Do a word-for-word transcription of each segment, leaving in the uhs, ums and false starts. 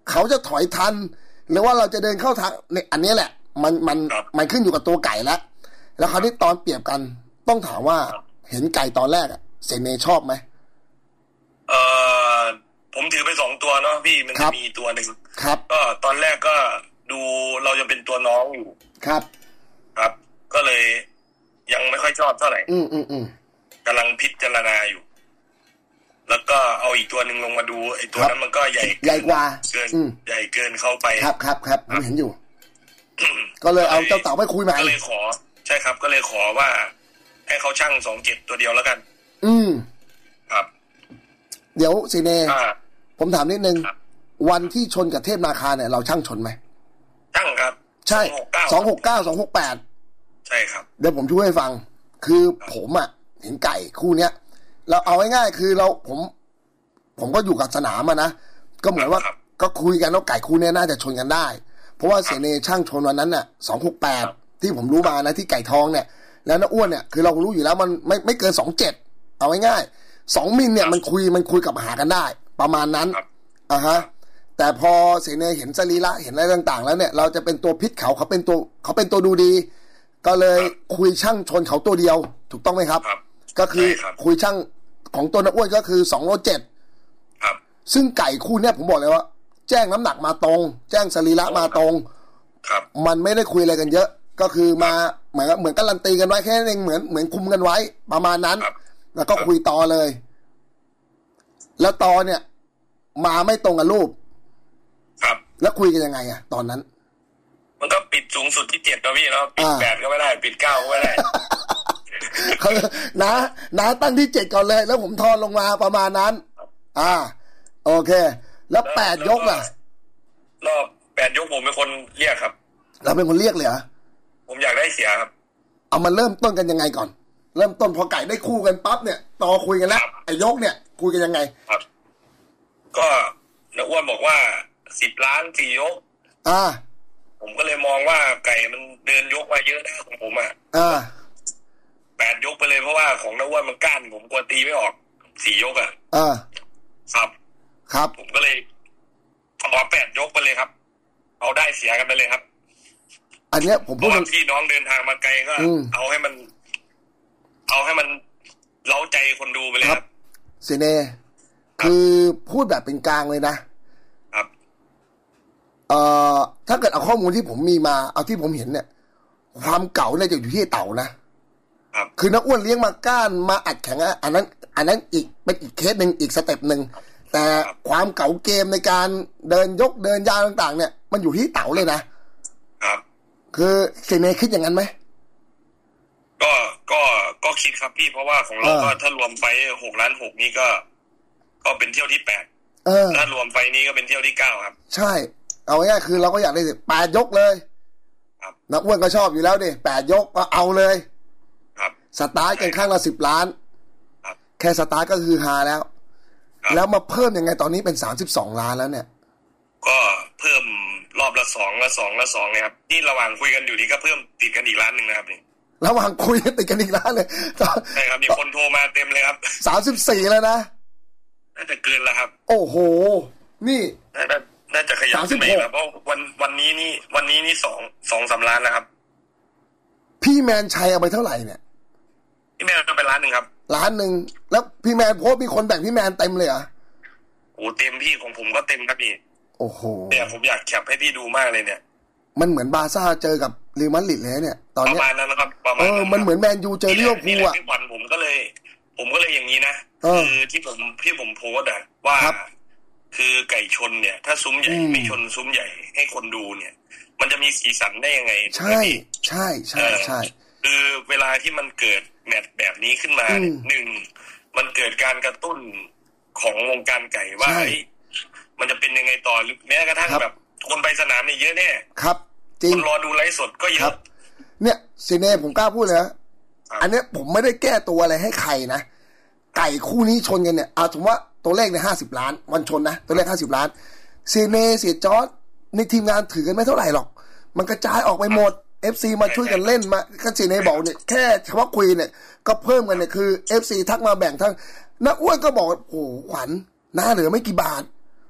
เขาจะถอยทันหรือว่าเราจะเดินเข้าทางเนี่ยอันนี้แหละมันมันมันขึ้นอยู่กับตัวไก่แล้วแล้วคราวนี้ตอนเปรียบกันต้องถามว่าเห็นไก่ตอนแรกอะเซเนชอบไหมเออผมถือไปสองตัวเนาะพี่มันจะมีตัวหนึ่งครับก็ตอนแรกก็ดูเราจะเป็นตัวน้องอยู่ครับครับก็เลยยังไม่ค่อยชอบเท่าไหร่อืมอืมอืมกำลังพิจารณาอยู่แล้วก็เอาอีกตัวหนึ่งลงมาดูไอ้ตัวนั้นมันก็ใหญ่ใหญ่กว่าเกินใหญ่เกินเข้าไปครับครับครับผมเห็นอยู่ก็เลยเอาเจ้าเต่าไปคุยมาก็เลยขอใช่ครับก็เลยขอว่าให้เขาชั่งสองเจ็ดตัวเดียวแล้วกันอืมครับเดี๋ยวซีเน่ผมถามนิดนึงวันที่ชนกับเทพนาคาเนี่ยเราชั่งชนไหมชั่งครับใช่สองหกเก้าสองหกแปดใช่ครับเดี๋ยวผมช่วยให้ฟังคือผมอ่ะเห็นไก่คู่เนี้ยเราเอาง่ายๆคือเราผมผมก็อยู่กับสนามอะนะก็เหมือนว่าก็คุยกันว่าไก่คู่เนี้ยน่าจะชนกันได้เพราะว่าเสเนช่างชนวันนั้นน่ะสองหกแปดที่ผมรู้มานะที่ไก่ทองเนี่ยแล้วน้าอ้วนเนี่ยคือเรารู้อยู่แล้วมันไม่ไม่เกินสองเจ็ดเอาง่ายๆสองมิลเนี่ยมันคุยมันคุยกับหากันได้ประมาณนั้นอ่าฮะแต่พอเสเนเห็นสรีระเห็นอะไรต่างๆแล้วเนี่ยเราจะเป็นตัวพิษเขาเขาเป็นตัวเขาเป็นตัวดูดีก็เลยคุยช่างชนเขาตัวเดียวถูกต้องไหมครับก็คือคุยช่างของตัวน้าอ้วนก็คือสองโลเจ็ดซึ่งไก่คู่เนี่ยผมบอกเลยว่าแจ้งน้ำหนักมาตรงแจ้งสรีระมาตรงมันไม่ได้คุยอะไรกันเยอะก็คือมาเหมือนเหมือนการันตีกันไว้แค่นั้นเองเหมือนเหมือนคุมกันไว้ประมาณนั้นแล้วก็คุยต่อเลยแล้วต่อเนี่ยมาไม่ตรงกับรูปแล้วคุยกันยังไงอะตอนนั้นมันก็ปิดสูงสุดที่เจ็ดนะพี่แล้วปิดแปดก็ไม่ได้ปิดเก้าก็ไม่ได้คือนะนะตั้งที่เจ็ดก่อนเลยแล้วผมทอนลงมาประมาณนั้นอ่าโอเคแล้วแปดยกล่ะรอบแปดยกผมเป็นคนเรียกครับเราเป็นคนเรียกเลยเหรอผมอยากได้เสียครับเอามาเริ่มต้นกันยังไงก่อนเริ่มต้นพอไก่ได้คู่กันปั๊บเนี่ยต่อคุยกันแล้วไอ้ยกเนี่ยคุยกันยังไงครับก็น้าอ้วนบอกว่าสิบล้านสี่ยกอ่าผมก็เลยมองว่าไก่มันเดินยกมาเยอะนะของผมอ่ะอ่าแปดยกไปเลยเพราะว่าของน้าอ้วนมันก้านผมกลัวตีไม่ออกสี่ยกอ่ะอ่าครับครับผมก็เลยเอาแปดยกไปเลยครับเอาได้เสียกันไปเลยครับอันเนี้ยผมพูดพี่น้องเดินทางมาไกลก็เอาให้มันเอาให้มันเล้าใจคนดูไปเลยครับเสเน่คือพูดแบบเป็นกลางเลยนะครับเอ่อถ้าเกิดเอาข้อมูลที่ผมมีมาเอาที่ผมเห็นเนี่ยความเก่าเนี่ยจะอยู่ที่เต่านะครับคือนักอ้วนเลี้ยงมาก้านมาอัดแข็งอันนั้นอันนั้นอีกเป็นอีกเคสหนึ่งอีกสเต็ปหนึ่งแต่ความเก่าเกมในการเดินยกเดินยาวต่างๆเนี่ยมันอยู่ที่เต่าเลยนะครับคือเสเน่คิดอย่างนั้นไหมก็ก็ก็คิดครับพี่เพราะว่าของเราก็ถ้ารวมไปหกล้านหกนี้ก็ก็เป็นเที่ยวที่แปดถ้ารวมไปนี้ก็เป็นเที่ยวที่เก้าครับใช่เอาง่ายๆคือเราก็อยากได้แปดยกเลยนักอ้วนก็ชอบอยู่แล้วดิแปดยกก็เอาเลยสตาร์ทกันข้างละสิบล้านแค่สตาร์ทก็คือฮาแล้วแล้วมาเพิ่มยังไงตอนนี้เป็นสามสิบสองล้านแล้วเนี่ยก็เพิ่มรอบละสองละสองละสองเลยครับที่ระหว่างคุยกันอยู่นี่ก็เพิ่มติดกันอีกล้านหนึ่งนะครับนี่ระหว่างคุยติดกันอีกล้านเลยใช่ครับมีคนโทรมาเต็มเลยครับสามสิบสี่แล้วนะน่าจะเกินแล้วครับโอ้โหนี่น่าจะน่าจะขยับขึ้นไปแล้วเพราะวันวันนี้นี่วันนี้นี่สองสองสามล้านแล้วครับพี่แมนชัยเอาไปเท่าไหร่เนี่ยพี่แมนเอาไปล้านหนึ่งครับล้านหนึ่งแล้วพี่แมนโพสมีคนแบ่งพี่แมนเต็มเลยเหรอโอ้เต็มพี่ของผมก็เต็มครับพี่โอ้โหเนี่ยผมอยากแคปให้พี่ดูมากเลยเนี่ยมันเหมือนบาร์ซ่าเจอกับเรอัลมาดริดเลยเนี่ยตอนนี้ประมาณนั้นนะครับประมาณเออมันเหมือนแมนยูเจอลิเวอร์พูลอ่ะพี่บอลผมก็เลยผมก็เลยอย่างนี้นะคือที่ผมที่ผมโพสอ่ะว่าคือไก่ชนเนี่ยถ้าซุ้มใหญ่ไม่ชนซุ้มใหญ่ให้คนดูเนี่ยมันจะมีสีสันได้ยังไงใช่ใช่ใช่ใช่คือเวลาที่มันเกิดแมตช์แบบนี้ขึ้นมาหนึ่งมันเกิดการกระตุ้นของวงการไก่ว่ามันจะเป็นยังไงต่อแม้กระทั่งแบบคนไปสนามนี่เยอะแน่ครับจริงคนรอดูไลฟ์สดก็เยอะเนี่ยซีเน่ผมกล้าพูดเลยนะอันนี้ผมไม่ได้แก้ตัวอะไรให้ใครนะไก่คู่นี้ชนกันเนี่ยเอาสมมติว่าตัวเลขในห้าสิบล้านวันชนนะตัวเลขห้าสิบล้านซีเน่เสียจอร์จในทีมงานถือกันไม่เท่าไหร่หรอกมันกระจายออกไปหมด เอฟ ซี มาช่วยกันเล่นมาคันซีเน่บอกเนี่ยแค่เฉพาะคุยเนี่ยก็เพิ่มกันเนี่ยคือ เอฟ ซี ทักมาแบ่งทั้งนักอ้วนก็บอกโอ้โหขวัญหน้าเหลือไม่กี่บาท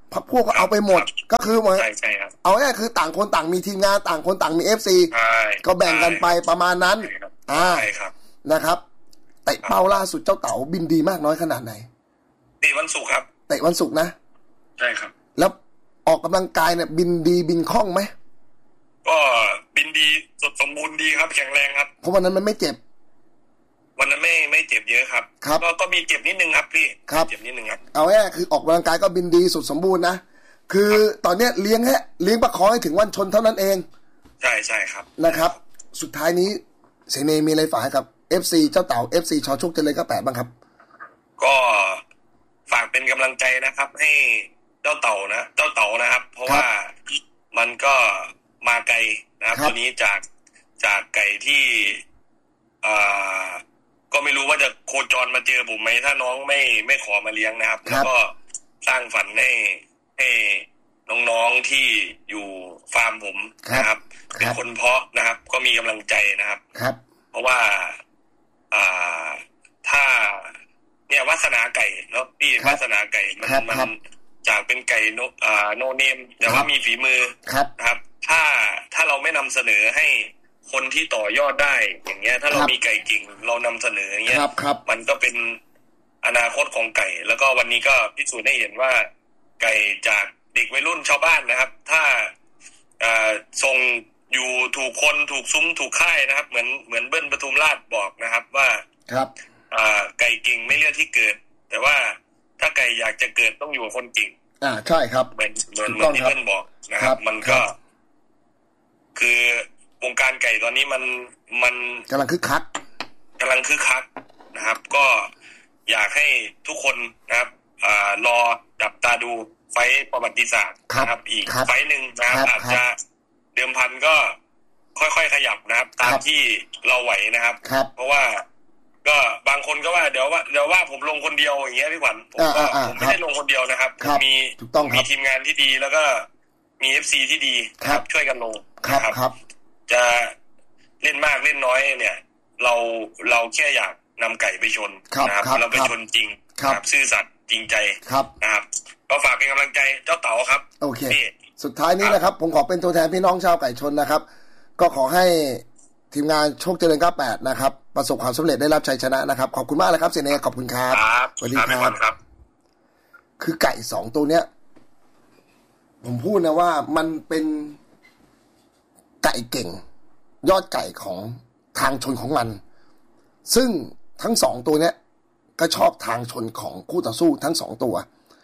พักพวกก็เอาไปหมดก็คือเหมือนใช่ใช่ครับเอาง่ายคือต่างคนต่างมีทีมงานต่างคนต่างมี เอฟ ซี ก็แบ่งกันไปประมาณนั้นอ่าใช่ครับนะครับเตะเป้าล่าสุดเจ้าเต๋าบินดีมากน้อยขนาดไหนเตะวันศุกร์ครับเตะวันศุกร์นะใช่ครับแล้วออกกำลังกายเนี่ยบินดีบินคล่องไหมก็บินดีสดสมบูรณ์ดีครับแข็งแรงครับเพราะวันนั้นมันไม่เจ็บวันนั้นไม่ไม่เจ็บเยอะครับก็ก็มีเจ็บนิดนึงครับพี่เจ็บนิดนึงครับเอาแค่คือออกกำลังกายก็บินดีสุดสมบูรณ์นะคือตอนเนี้ยเลี้ยงแค่เลี้ยงประคองให้ถึงวันชนเท่านั้นเองใช่ใช่ครับนะครับสุดท้ายนี้เสเนมีอะไรฝากให้กับ เอฟ ซี เจ้าเต่า เอฟ ซี ชอโชคเจริญเก้าสิบแปดบ้างครับก็ฝากเป็นกำลังใจนะครับให้เจ้าเต่านะเจ้าเต่านะครับเพราะว่ามันก็มาไกลนะครับตัวนี้จากจากไก่ที่อ่าก็ไม่รู้ว่าจะโคจรมาเจอผมไหมถ้าน้องไม่ไม่ขอมาเลี้ยงนะครับแล้วก็สร้างฝันให้ให้น้องๆที่อยู่ฟาร์มผมนะครับเป็นคนเพาะนะครับก็มีกำลังใจนะครับเพราะว่าอ่าถ้าเนี่ยวาสนาไก่เนาะพี่วาสนาไก่มันมันจากเป็นไก่โนอ่าโนเนมแต่ว่ามีฝีมือนะครับถ้าถ้าเราไม่นำเสนอให้คนที่ต่อยอดได้อย่างเงี้ยถ้าเรามีไก่จริงเรานำเสนออย่างเงี้ยมันก็เป็นอนาคตของไก่แล้วก็วันนี้ก็พิสูจน์ให้เห็นว่าไก่จากเด็กวัยรุ่นชาวบ้านนะครับถ้าอ่าส่งอยู่ถูกคนถูกซุ้มถูกค่ายนะครับเหมือนเหมือนเบิ้ลปทุมราชบอกนะครับว่าครับอ่าไก่เก่งไม่เลือกที่เกิดแต่ว่าถ้าไก่อยากจะเกิดต้องอยู่กับคนเก่งอ่าใช่ครับเหมือนเหมือนที่เบิ้ลบอกนะครับมันก็คือวงการไก่ตอนนี้มันมันกำลังคึกคักกำลังคึกคักนะครับก็อยากให้ทุกคนนะครับอ่ารอจับตาดูไฟประวัติศาสตร์นะครับอีกไฟหนึ่งนะครับอาจจะเดิมพันก็ค่อยๆขยับนะครับตามที่เราไหวนะครับเพราะว่าก็บางคนก็ว่าเดี๋ยวว่าเดี๋ยวว่าผมลงคนเดียวอย่างเงี้ยพี่ขวัญผมก็ผมไม่ได้ลงคนเดียวนะครับมีมีทีมงานที่ดีแล้วก็มี เอฟ ซี ที่ดีครับช่วยกันลงครับจะเล่นมากเล่นน้อยเนี่ยเราเราแค่อยากนำไก่ไปชนนะครับเราไปชนจริงครับซื่อสัตย์จริงใจนะครับก็ฝากเป็นกำลังใจเจ้าเต๋าครับโอเคสุดท้ายนี้นะครับผมขอเป็นตัวแทนพี่น้องชาวไก่ชนนะครับก็ขอให้ทีมงานโชคเจริญเก้าสิบแปดนะครับประสบความสำเร็จได้รับชัยชนะนะครับขอบคุณมากเลยครับเสน่ห์ขอบคุณครับสวัสดีครับคือไก่สองตัวเนี้ยผมพูดนะว่ามันเป็นไก่เก่งยอดไก่ของทางชนของมันซึ่งทั้งสองตัวเนี้ยก็ชอบทางชนของคู่ต่อสู้ทั้งสองตัว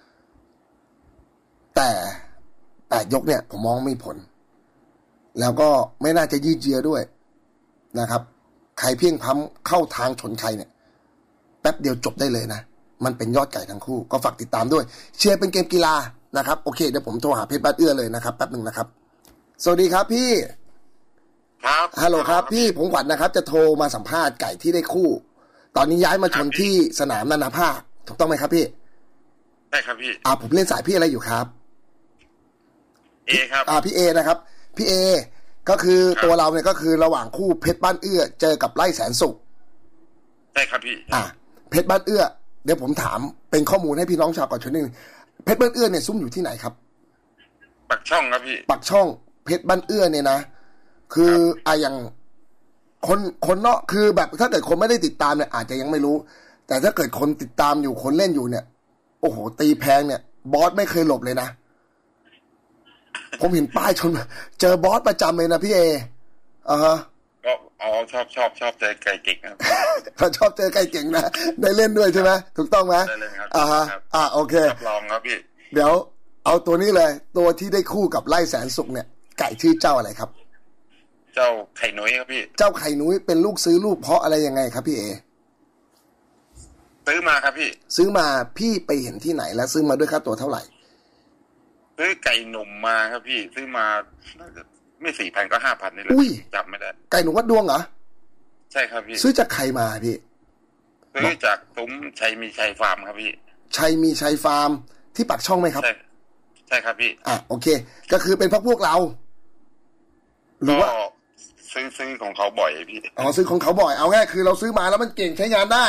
แต่แปดยกเนี่ยผมมองไม่ผลแล้วก็ไม่น่าจะยืดเยื้อด้วยนะครับใครเพียงพ้ำเข้าทางชนใครเนี่ยแป๊บเดียวจบได้เลยนะมันเป็นยอดไก่ทั้งคู่ก็ฝากติดตามด้วยเชียร์เป็นเกมกีฬานะครับโอเคเดี๋ยวผมโทรหาเพชรบ้านเอื้อเลยนะครับแป๊บนึงนะครับสวัสดีครับพี่ครับฮัลโหลครับพี่ผมขวัญนะครับจะโทรมาสัมภาษณ์ไก่ที่ได้คู่ตอนนี้ย้ายมาชนที่สนามนานาภาคถูกต้องไหมครับพี่ใช่ครับพี่อ่าผมเล่นสายพี่อะไรอยู่ครับเอครับอ่าพี่เอนะครับพี่เอก็คือตัวเราเนี่ยก็คือระหว่างคู่เพชรบ้านเอื้อเจอกับไร่แสนสุขใช่ครับพี่อ่าเพชรบ้านเอื้อเดี๋ยวผมถามเป็นข้อมูลให้พี่น้องชาวเกาะชนนึงเพชรบ้านเอื้อเนี่ยซุ่มอยู่ที่ไหนครับปักช่องครับพี่ปักช่องเพชรบ้านเอื้อเนี่ยนะคืออ่ะอย่างคนคนเนาะคือแบบถ้าเกิดคนไม่ได้ติดตามเนี่ยอาจจะยังไม่รู้แต่ถ้าเกิดคนติดตามอยู่คนเล่นอยู่เนี่ยโอ้โหตีแพงเนี่ยบอสไม่เคยหลบเลยนะผมเห็นป้ายชนเจอบอสประจำเลยนะพี่เออ่าฮะก็อ๋อชอบชอบชอบเจอไก่เก่งครับเขาชอบเจอไก่เก่งนะได้เล่นด้วยใช่ไหมถูกต้องไหมได้เล่นครับอ่าฮะอ่าโอเครับรองครับพี่เดี๋ยวเอาตัวนี้เลยตัวที่ได้คู่กับไร่แสนสุขเนี่ยไก่ชื่อเจ้าอะไรครับเจ้าไข่นุ้ยครับพี่เจ้าไข่นุ้ยเป็นลูกซื้อลูกเพาะอะไรยังไงครับพี่เอซื้อมาครับพี่ซื้อมาพี่ไปเห็นที่ไหนแล้วซื้อมาด้วยค่าตัวเท่าไหร่ซื้อไก่หนุ่มมาครับพี่ซื้อมาไม่สี่พันก็ห้าพันนี่แหละจำไม่ได้ไก่หนุ่มวัดดวงเหรอใช่ครับพี่ซื้อจากใครมาพี่ซื้อจากซุ้มชัยมีชัยฟาร์มครับพี่ชัยมีชัยฟาร์มที่ปากช่องไหมครับใช่ใช่ครับพี่อ่ะโอเคก็คือเป็นพวกพวกเราหรือว่าซื้อซื้อของเขาบ่อยพี่อ๋อซื้อของเขาบ่อยเอาง่ายคือเราซื้อมาแล้วมันเก่งใช้งานได้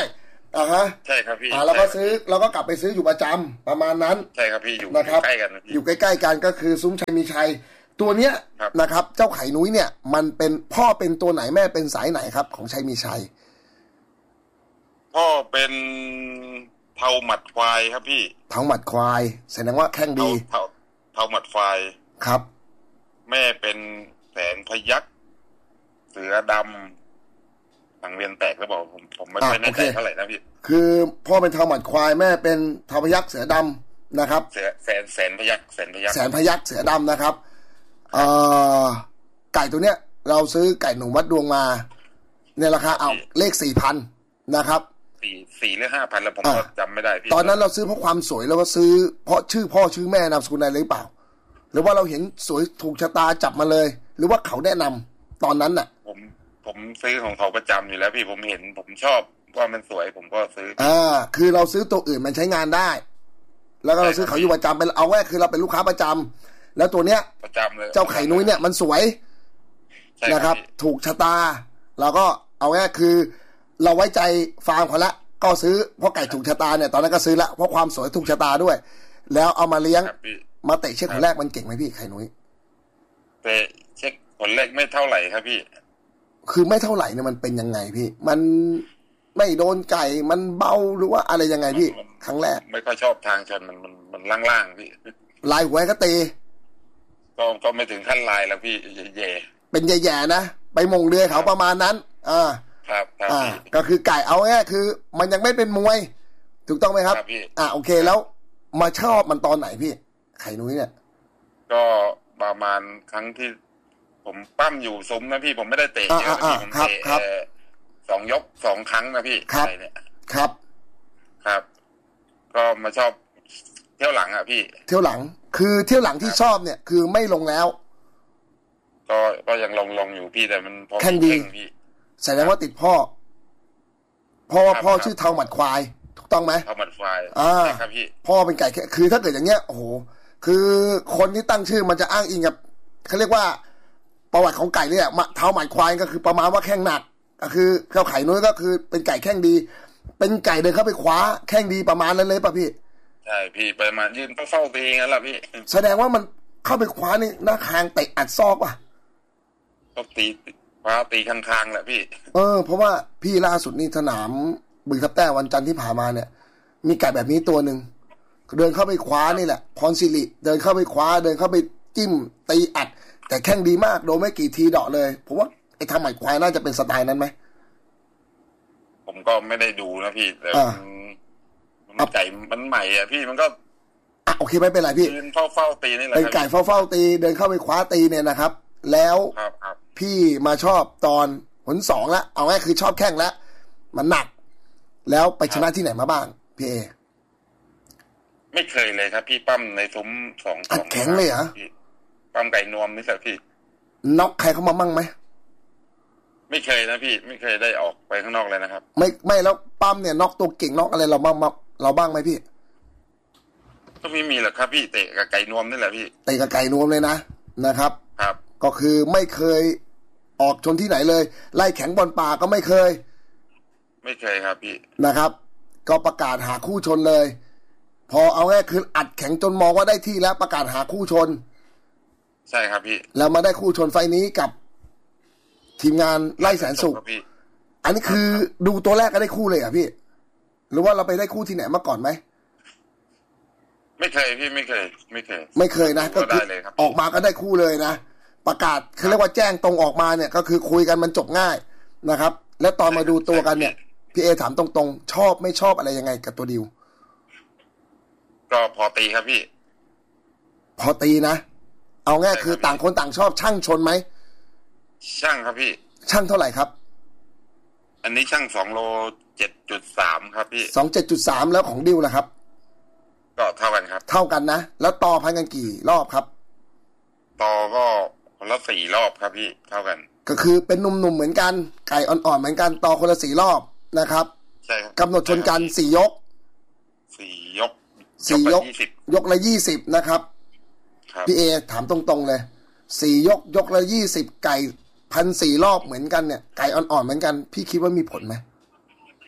อ่าฮะใช่ครับพี่อ่าเราก็ซื้อเราก็กลับไปซื้ออยู่ประจำประมาณนั้นใช่ครับพี่อยู่นะครับใกล้กันอยู่ใกล้ๆกันก็คือซุ้มชัยมีชัยตัวเนี้ยนะครับเจ้าไข่นุ้ยเนี่ยมันเป็นพ่อเป็นตัวไหนแม่เป็นสายไหนครับของชัยมีชัยพ่อเป็นเผาหมัดควายครับพี่เผาหมัดควายแสดงว่าแข้งดีเผาเผาหมัดควายครับแม่เป็นแสนพยัคฆ์เสือดำสังเวียนแตกแล้วบอกผมผมไม่ค่อยแน่ใจเท่าไหร่นะพี่คือพ่อเป็นเผาหมัดควายแม่เป็นเผาพยัคฆ์เสือดำนะครับเสือแสนแสนพยัคฆ์แสนพยัคฆ์แสนพยัคฆ์เสือดำนะครับเอ่อไก่ตัวเนี้ยเราซื้อไก่หนุ่มวัดดวงมาในราคาเอาเลขสี่พันนะครับสี่สี่หรือห้าพันแล้วผมก็จำไม่ได้พี่ตอนนั้นเราซื้อเพราะความสวยแล้วก็ซื้อเพราะชื่อพ่อชื่อแม่นามสกุลอะไรหรือเปล่าหรือว่าเราเห็นสวยถูกชะตาจับมาเลยหรือว่าเขาแนะนำตอนนั้นน่ะผมผมซื้อของเขาประจำอยู่แล้วพี่ผมเห็นผมชอบว่ามันสวยผมก็ซื้ออ่าคือเราซื้อตัวอื่นมันใช้งานได้แล้วก็เราซื้อเขาอยู่ประจำเป็นเอาแค่คือเราเป็นลูกค้าประจำแล้วตัวเนี้ยประจำเลยเจ้าไข่นุ้ยเนี่ยมันสวยนะครับถูกชะตาเราก็เอาแค่คือเราไว้ใจฟาร์มเขาละก็ซื้อเพราะไก่ถูกชะตาเนี่ยตอนนั้นก็ซื้อละเพราะความสวยถูกชะตาด้วยแล้วเอามาเลี้ยงมาเตะเช็คคนแรกมันเก่งไหมพี่ไข่นุ้ยเตะเช็คคนแรกไม่เท่าไหร่ครับพี่คือไม่เท่าไหร่เนี่ยมันเป็นยังไงพี่มันไม่โดนไก่มันเบาหรือว่าอะไรยังไงพี่ครั้งแรกไม่ค่อยชอบทางชนมันมันมันล่างๆพี่ลายหัวก็ตีก็ก็ไม่ถึงขั้นลายแล้วพี่แย่เป็นแย่ๆนะไปมงเรือเขาประมาณนั้นอ่าครับครับอ่าก็คือไก่เอาแค่คือมันยังไม่เป็นมวยถูกต้องไหมครับอ่าโอเคแล้วมาชอบมันตอนไหนพี่ไข่นุ้ยเนี่ยก็ประมาณครั้งที่ผมปั้มอยู่ซุ้มนะพี่ผมไม่ได้เตะเยอะพี่ผมเตะสองยกสองครั้งนะพี่ครับเนี่ยครับครับก็มาชอบเที่ยวหลังอ่ะพี่เที่ยวหลังคือเที่ยวหลังที่ชอบเนี่ยคือไม่ลงแล้วก็ก็ยังลงลงอยู่พี่แต่มันพอแข่งดีพี่แสดงว่าติดพ่อพ่อว่าพ่อชื่อเทาหมัดควายถูกต้องไหมเทาหมัดควายอ่าครับพี่พ่อเป็นไก่คือถ้าเกิดอย่างเงี้ยโอ้โหคือคนที่ตั้งชื่อมันจะอ้างอิงกับเขาเรียกว่าประวัติของไก่เนี่ยเทาหมัดควายก็คือประมาณว่าแข้งหนักก็คือเจ้าไข่นุ้ยก็คือเป็นไก่แข้งดีเป็นไก่เดินเข้าไปคว้าแข้งดีประมาณนั้นเลยป่ะพี่ใช่พี่ประมาณยืนเฝ้าตีงั้นแหละพี่แสดงว่ามันเข้าไปคว้านี่หน้าคางเตะอัดซอกป่ะก็ตีคว้าตีข้างๆแหละพี่เออเพราะว่าพี่ล่าสุดนี่สนามบึงทับแต้วันจันทร์ที่ผ่านมาเนี่ยมีไก่แบบนี้ตัวหนึ่งเดินเข้าไปคว้านี่แหละพรสิริเดินเข้าไปคว้าเดินเข้าไปจิ้มตีอัดแต่แข้งดีมากโดนไม่กี่ทีเดาะเลยผมว่าไอ้ทำหมัดควายน่าจะเป็นสไตล์นั้นไหมผมก็ไม่ได้ดูนะพี่แต่มันไก่มันใหม่อ่ะพี่มันก็อ่ะโอเคไม่เป็นไรพี่เฝ้าเฝ้าตีนี่แหละเป็นไก่เฝ้าเฝ้าตีเดินเข้าไปคว้าตีเนี่ยนะครับแล้วพี่มาชอบตอนผลสองแล้วเอาง่ายคือชอบแข้งแล้วมันหนักแล้วไปชนะที่ไหนมาบ้างพี่เอไม่เคยเลยครับพี่ปั้มในซุ้มสองอัดแข็งเลยเหรอปั้มไก่นวมนี่แหละพี่น็อกใครเข้ามามั่งไหมไม่เคยนะพี่ไม่เคยได้ออกไปข้างนอกเลยนะครับไม่ไม่แล้วปั้มเนี่ยน็อกตัวเก่งน็อกอะไรเราบ้างเราบ้างไหมพี่ก็ไม่มีหรอกครับพี่เตะกับไก่นวมนี่แหละพี่เตะกับไก่นวมเลยนะนะครับครับก็คือไม่เคยออกชนที่ไหนเลยไล่แข็งบอลป่าก็ไม่เคยไม่เคยครับพี่นะครับก็ประกาศหาคู่ชนเลยพอเอาแค่คืออัดแข็งจนมองว่าได้ที่แล้วประกาศหาคู่ชนใช่ครับพี่แล้วมาได้คู่ชนไฟนี้กับทีมงานไล่แสนสุขอันนี้คือดูตัวแรกก็ได้คู่เลยอ่ะพี่หรือว่าเราไปได้คู่ที่ไหนมาก่อนไหมไม่เคยพี่ไม่เคยไม่เคยไม่เคยนะก็คือออกมาก็ได้คู่เลยนะประกาศคือเรียกว่าแจ้งตรงออกมาเนี่ยก็คือคุยกันมันจบง่ายนะครับแล้วตอนมาดูตัวกันเนี่ยพี่เอถามตรงๆชอบไม่ชอบอะไรยังไงกับตัวดิวก็พอตีครับพี่พอตีนะเอาง่ายคือต่างคนต่างชอบช่างชนไหมช่างครับพี่ช่างเท่าไหร่ครับอันนี้ช่างสองโลเจ็ดจุดสามครับพี่สองเจ็ดจุดสามแล้วของดิวล่ะครับก็เท่ากันครับเท่ากันนะแล้วต่อพันกันกี่รอบครับต่อก็คนละสี่รอบครับพี่เท่ากันก็คือเป็นหนุ่มๆเหมือนกันไก่อ่อนๆเหมือนกันต่อคนละสี่รอบนะครับใช่ครับกำหนดชนกันสี่ยกสี่ยกสี่ยกยกละยี่สิบนะครับพี่เอถามตรงๆเลยสี่ยกยกละยี่สิบไก่พันสี่รอบเหมือนกันเนี่ยไก่อ่อนๆเหมือนกันพี่คิดว่ามีผลไหม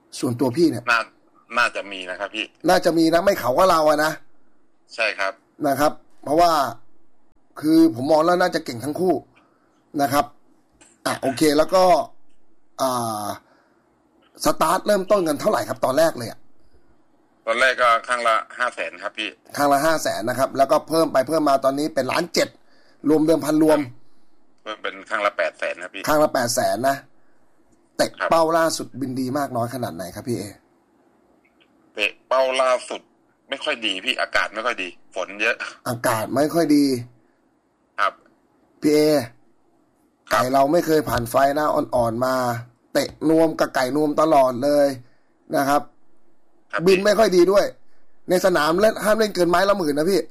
ส่วนตัวพี่เนี่ยน่าน่าจะมีนะครับพี่น่าจะมีนะไม่เขาก็เราอะนะใช่ครับนะครับเพราะว่าคือผมมองแล้วน่าจะเก่งทั้งคู่นะครับอ่ะโอเคแล้วก็อ่าสตาร์ทเริ่มต้นกันเท่าไหร่ครับตอนแรกเลยอะตอนแรกก็ข้างละห้าแสนครับพี่ข้างละห้าแสนนะครับแล้วก็เพิ่มไปเพิ่มมาตอนนี้เป็นล้านเจ็ดรวมเดิมพันรวมเพิ่มเป็นข้างละแปดแสนครับพี่ข้างละแปดแสนนะเตะเป้าล่าสุดบินดีมากน้อยขนาดไหนครับพี่เอเตะเป้าล่าสุดไม่ค่อยดีพี่อากาศไม่ค่อยดีฝนเยอะอากาศไม่ค่อยดีครับพี่เอไก่เราไม่เคยผ่านไฟหน้าอ่อนๆมาเตะนวมกับไก่นวมตลอดเลยนะครับบินไม่ค่อยดีด้วยในสนามเล่นห้ามเล่นเกินไม้ละหมื่นนะพี่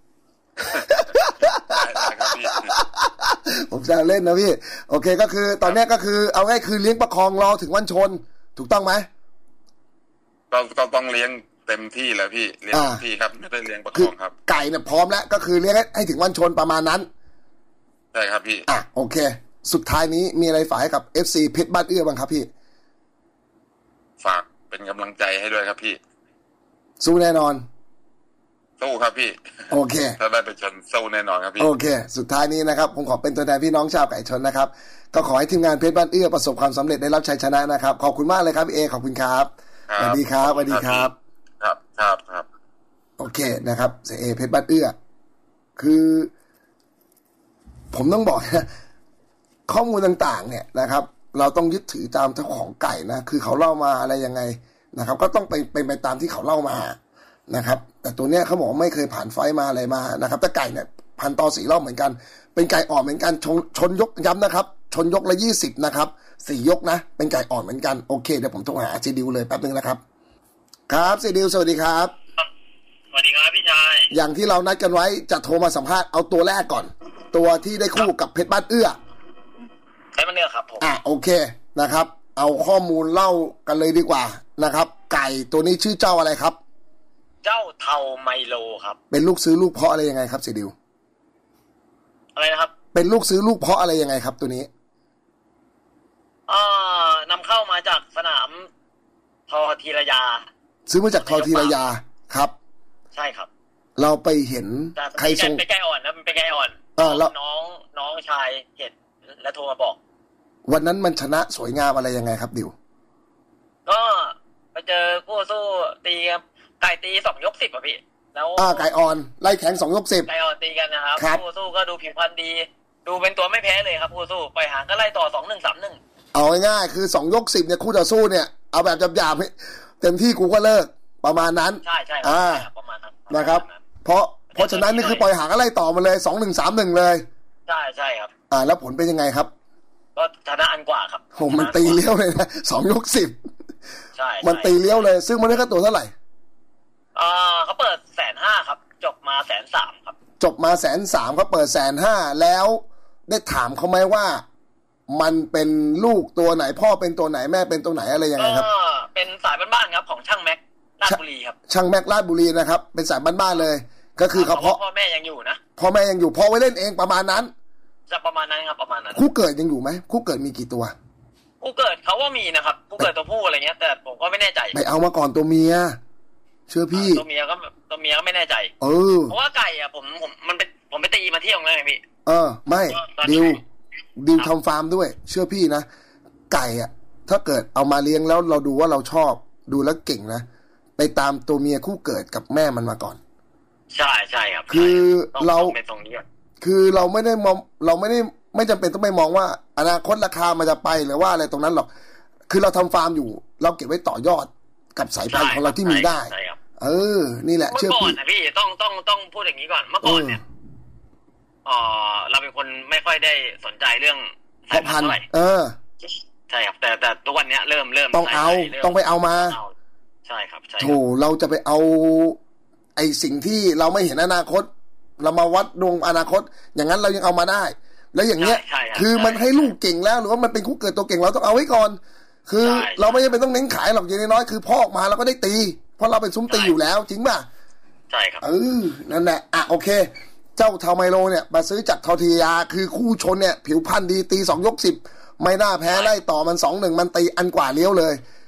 ผมจะเล่นนะพี่โอเคก็คือตอนนี้ก็คือเอาง่ายคือเลี้ยงประคองรอถึงวันชนถูกต้องไหมต้องต้องต้องเลี้ยงเต็มที่แล้วพี่เลี้ยงเต็มที่ครับไม่ได้เลี้ยงประคองครับไก่เนี่ยพร้อมแล้วก็คือเลี้ยงให้ถึงวันชนประมาณนั้นใช่ครับพี่อ่ะโอเคสุดท้ายนี้มีอะไรฝากให้กับ เอฟ ซี เพชรบ้านเอื้อบ้างครับพี่ฝากเป็นกำลังใจให้ด้วยครับพี่สู้แน่นอนสู้ครับพี่โอเคถ้าได้ไปชนสู้แน่นอนครับพี่โอเคสุดท้ายนี้นะครับผมขอเป็นตัวแทนพี่น้องชาวไก่ชนนะครับก็ขอให้ทีมงานเพชรบ้านเอื้อประสบความสำเร็จได้รับชัยชนะนะครับขอบคุณมากเลยครับพี่เอขอบคุณครับสวัสดีครับสวัสดีครับครับครับครับโอเคนะครับเสเอเพชรบ้านเอื้อคือผมต้องบอกนะข้อมูลต่างๆเนี่ยนะครับเราต้องยึดถือตามเจ้าของไก่นะคือเขาเล่ามาอะไรยังไงนะครับก็ต้องไปเป็นไปตามที่เขาเล่ามานะครับแต่ตัวเนี้ยเขาบอกไม่เคยผ่านไฟมาอะไรมานะครับแต่ไก่เนี่ยพันต่อสี่รอบเหมือนกันเป็นไก่อ่อนเหมือนกันชนชนยกย้ำนะครับชนยกละยี่สิบนะครับสี่ยกนะเป็นไก่อ่อนเหมือนกันโอเคเดี๋ยวผมโทรหาซีดิวเลยแป๊บนึงนะครับครับซีดิวสวัสดีครับสวัสดีครับพี่ชายอย่างที่เรานัดกันไว้จะโทรมาสัมภาษณ์เอาตัวแรกก่อนตัวที่ได้คู่กับเพชรบ้านเอื้อเพชรบ้านเอื้อครับผมอ่ะโอเคนะครับเอาข้อมูลเล่ากันเลยดีกว่านะครับไก่ตัวนี้ชื่อเจ้าอะไรครับเจ้าเทาไมโลครับเป็นลูกซื้อลูกเพาะอะไรยังไงครับซีดิวอะไรนะครับเป็นลูกซื้อลูกเพาะอะไรยังไงครับตัวนี้อ่านำเข้ามาจากสนามทอทีรยาซื้อมาจากทอทีรยาครับใช่ครับเราไปเห็นใครส่งไปไก่อ่อนนะมันเป็นไก่อ่อนเออแล้วน้องน้องชายเห็นแล้วโทรมาบอกวันนั้นมันชนะสวยงามอะไรยังไงครับดิวก็ไปเจอคู่สู้ตีไก่ตีสองยกสิบอ่ะพี่แล้วอ่าไก่อ่อนไล่แข็งสองยกสิบไก่อ่อนตีกันนะครับคู่สู้ก็ดูผิวพรรณดีดูเป็นตัวไม่แพ้เลยครับคู่สู้ไปหางก็ไล่ต่อสองหนึ่งสามหนึ่งเอาง่ายๆคือสองยกสิบเนี่ยคู่ต่อสู้เนี่ยเอาแบบหยาบๆเต็มที่กูก็เลิกประมาณนั้นใช่ใช่อ่าประมาณนั้นนะครับเพราะเพราะฉะนั้นนี่คือปล่อยหางก็ไล่ต่อมาเลยสองหนึ่งสามหนึ่งเลยใช่ใช่ครับอ่าแล้วผลเป็นยังไงครับก็ชนะอันกว่าครับโหมันตีเลี้ยวเลยนะสองยกสิบใช่มันตีเลี้ยวเลยซึ่งมันได้ค่าตัวเท่าไหร่อ่าเขาเปิดแสนห้าครับจบมาแสนสามครับจบมาแสนสามเขาเปิดแสนห้าแล้วได้ถามเขาไหมว่ามันเป็นลูกตัวไหนพ่อเป็นตัวไหนแม่เป็นตัวไหนอะไรยังไงครับก็เป็นสายบ้านๆครับของช่างแม็กลาดบุรีครับช่างแม็กลาดบุรีนะครับเป็นสายบ้านๆเลยก็คือเขาพ่อพ่อแม่ยังอยู่นะพ่อแม่ยังอยู่พ่อไว้เล่นเองประมาณนั้นจะประมาณนั้นครับประมาณนั้นคู่เกิดยังอยู่ไหมคู่เกิดมีกี่ตัวคู่เกิดเขาว่ามีนะครับคู่เกิดตัวผู้อะไรเงี้ยแต่ผมก็ไม่แน่ใจไปเอามาก่อนตัวเมียเชื่อพี่ตัวเมียก็ตัวเมียก็ไม่แน่ใจเออเพราะว่าไก่อ่ะผมผมมันเป็นผมไปตีมาเที่ยวแล้วไงพี่เออไม่ดิวดิวทำฟาร์มด้วยเชื่อพี่นะไก่อ่ะถ้าเกิดเอามาเลี้ยงแล้วเราดูว่าเราชอบดูแล้วเก่งนะไปตามตัวเมียคู่เกิดกับแม่มันมาก่อนใช่ใช่ครับคือเราคือเราไม่ได้มองเราไม่ได้ไม่จำเป็นต้องไปมองว่าอนาคตราคามันจะไปหรือว่าอะไรตรงนั้นหรอกคือเราทำฟาร์มอยู่เราเก็บไว้ต่อยอดกับสายพันธุ์ของเราที่มีได้เออนี่แหละเชื่อพี่เมื่อก่อนนะพี่ต้องต้องต้องพูดอย่างนี้ก่อนเมื่อก่อนเนี่ยอ๋อเราเป็นคนไม่ค่อยได้สนใจเรื่องสายพันธุ์เออใช่ครับแต่แต่ทุกวันนี้เริ่มเริ่มต้องเอาต้องไปเอามาใช่ครับใช่โถเราจะไปเอาไอสิ่งที่เราไม่เห็นอนาคตเรามาวัดดวงอนาคตอย่างนั้นเรายังเอามาได้แล้วอย่างเงี้ยคือมันให้ลูกเก่งแล้วหรือว่ามันเป็นคู่เกิดตัวเก่งเราต้องเอาไว้ก่อนคือเราไม่จำเป็นต้องเน้นขายหรอกอย่างน้อยคือพ่อออกมาเราก็ได้ตีเพราะเราเป็นซุ้มตีอยู่แล้วจริงป่ะใช่ครับเออนั่นแหละอ่ะโอเคเจ้าเทาไมโลเนี่ยมาซื้อจากทอทียาคือคู่ชนเนี่ยผิวพรรณดีตีสองยกสิบไม่น่าแพ้ไล่ต่อมันสองหนึ่งมันตีอันกว่าเลี้ยวเลย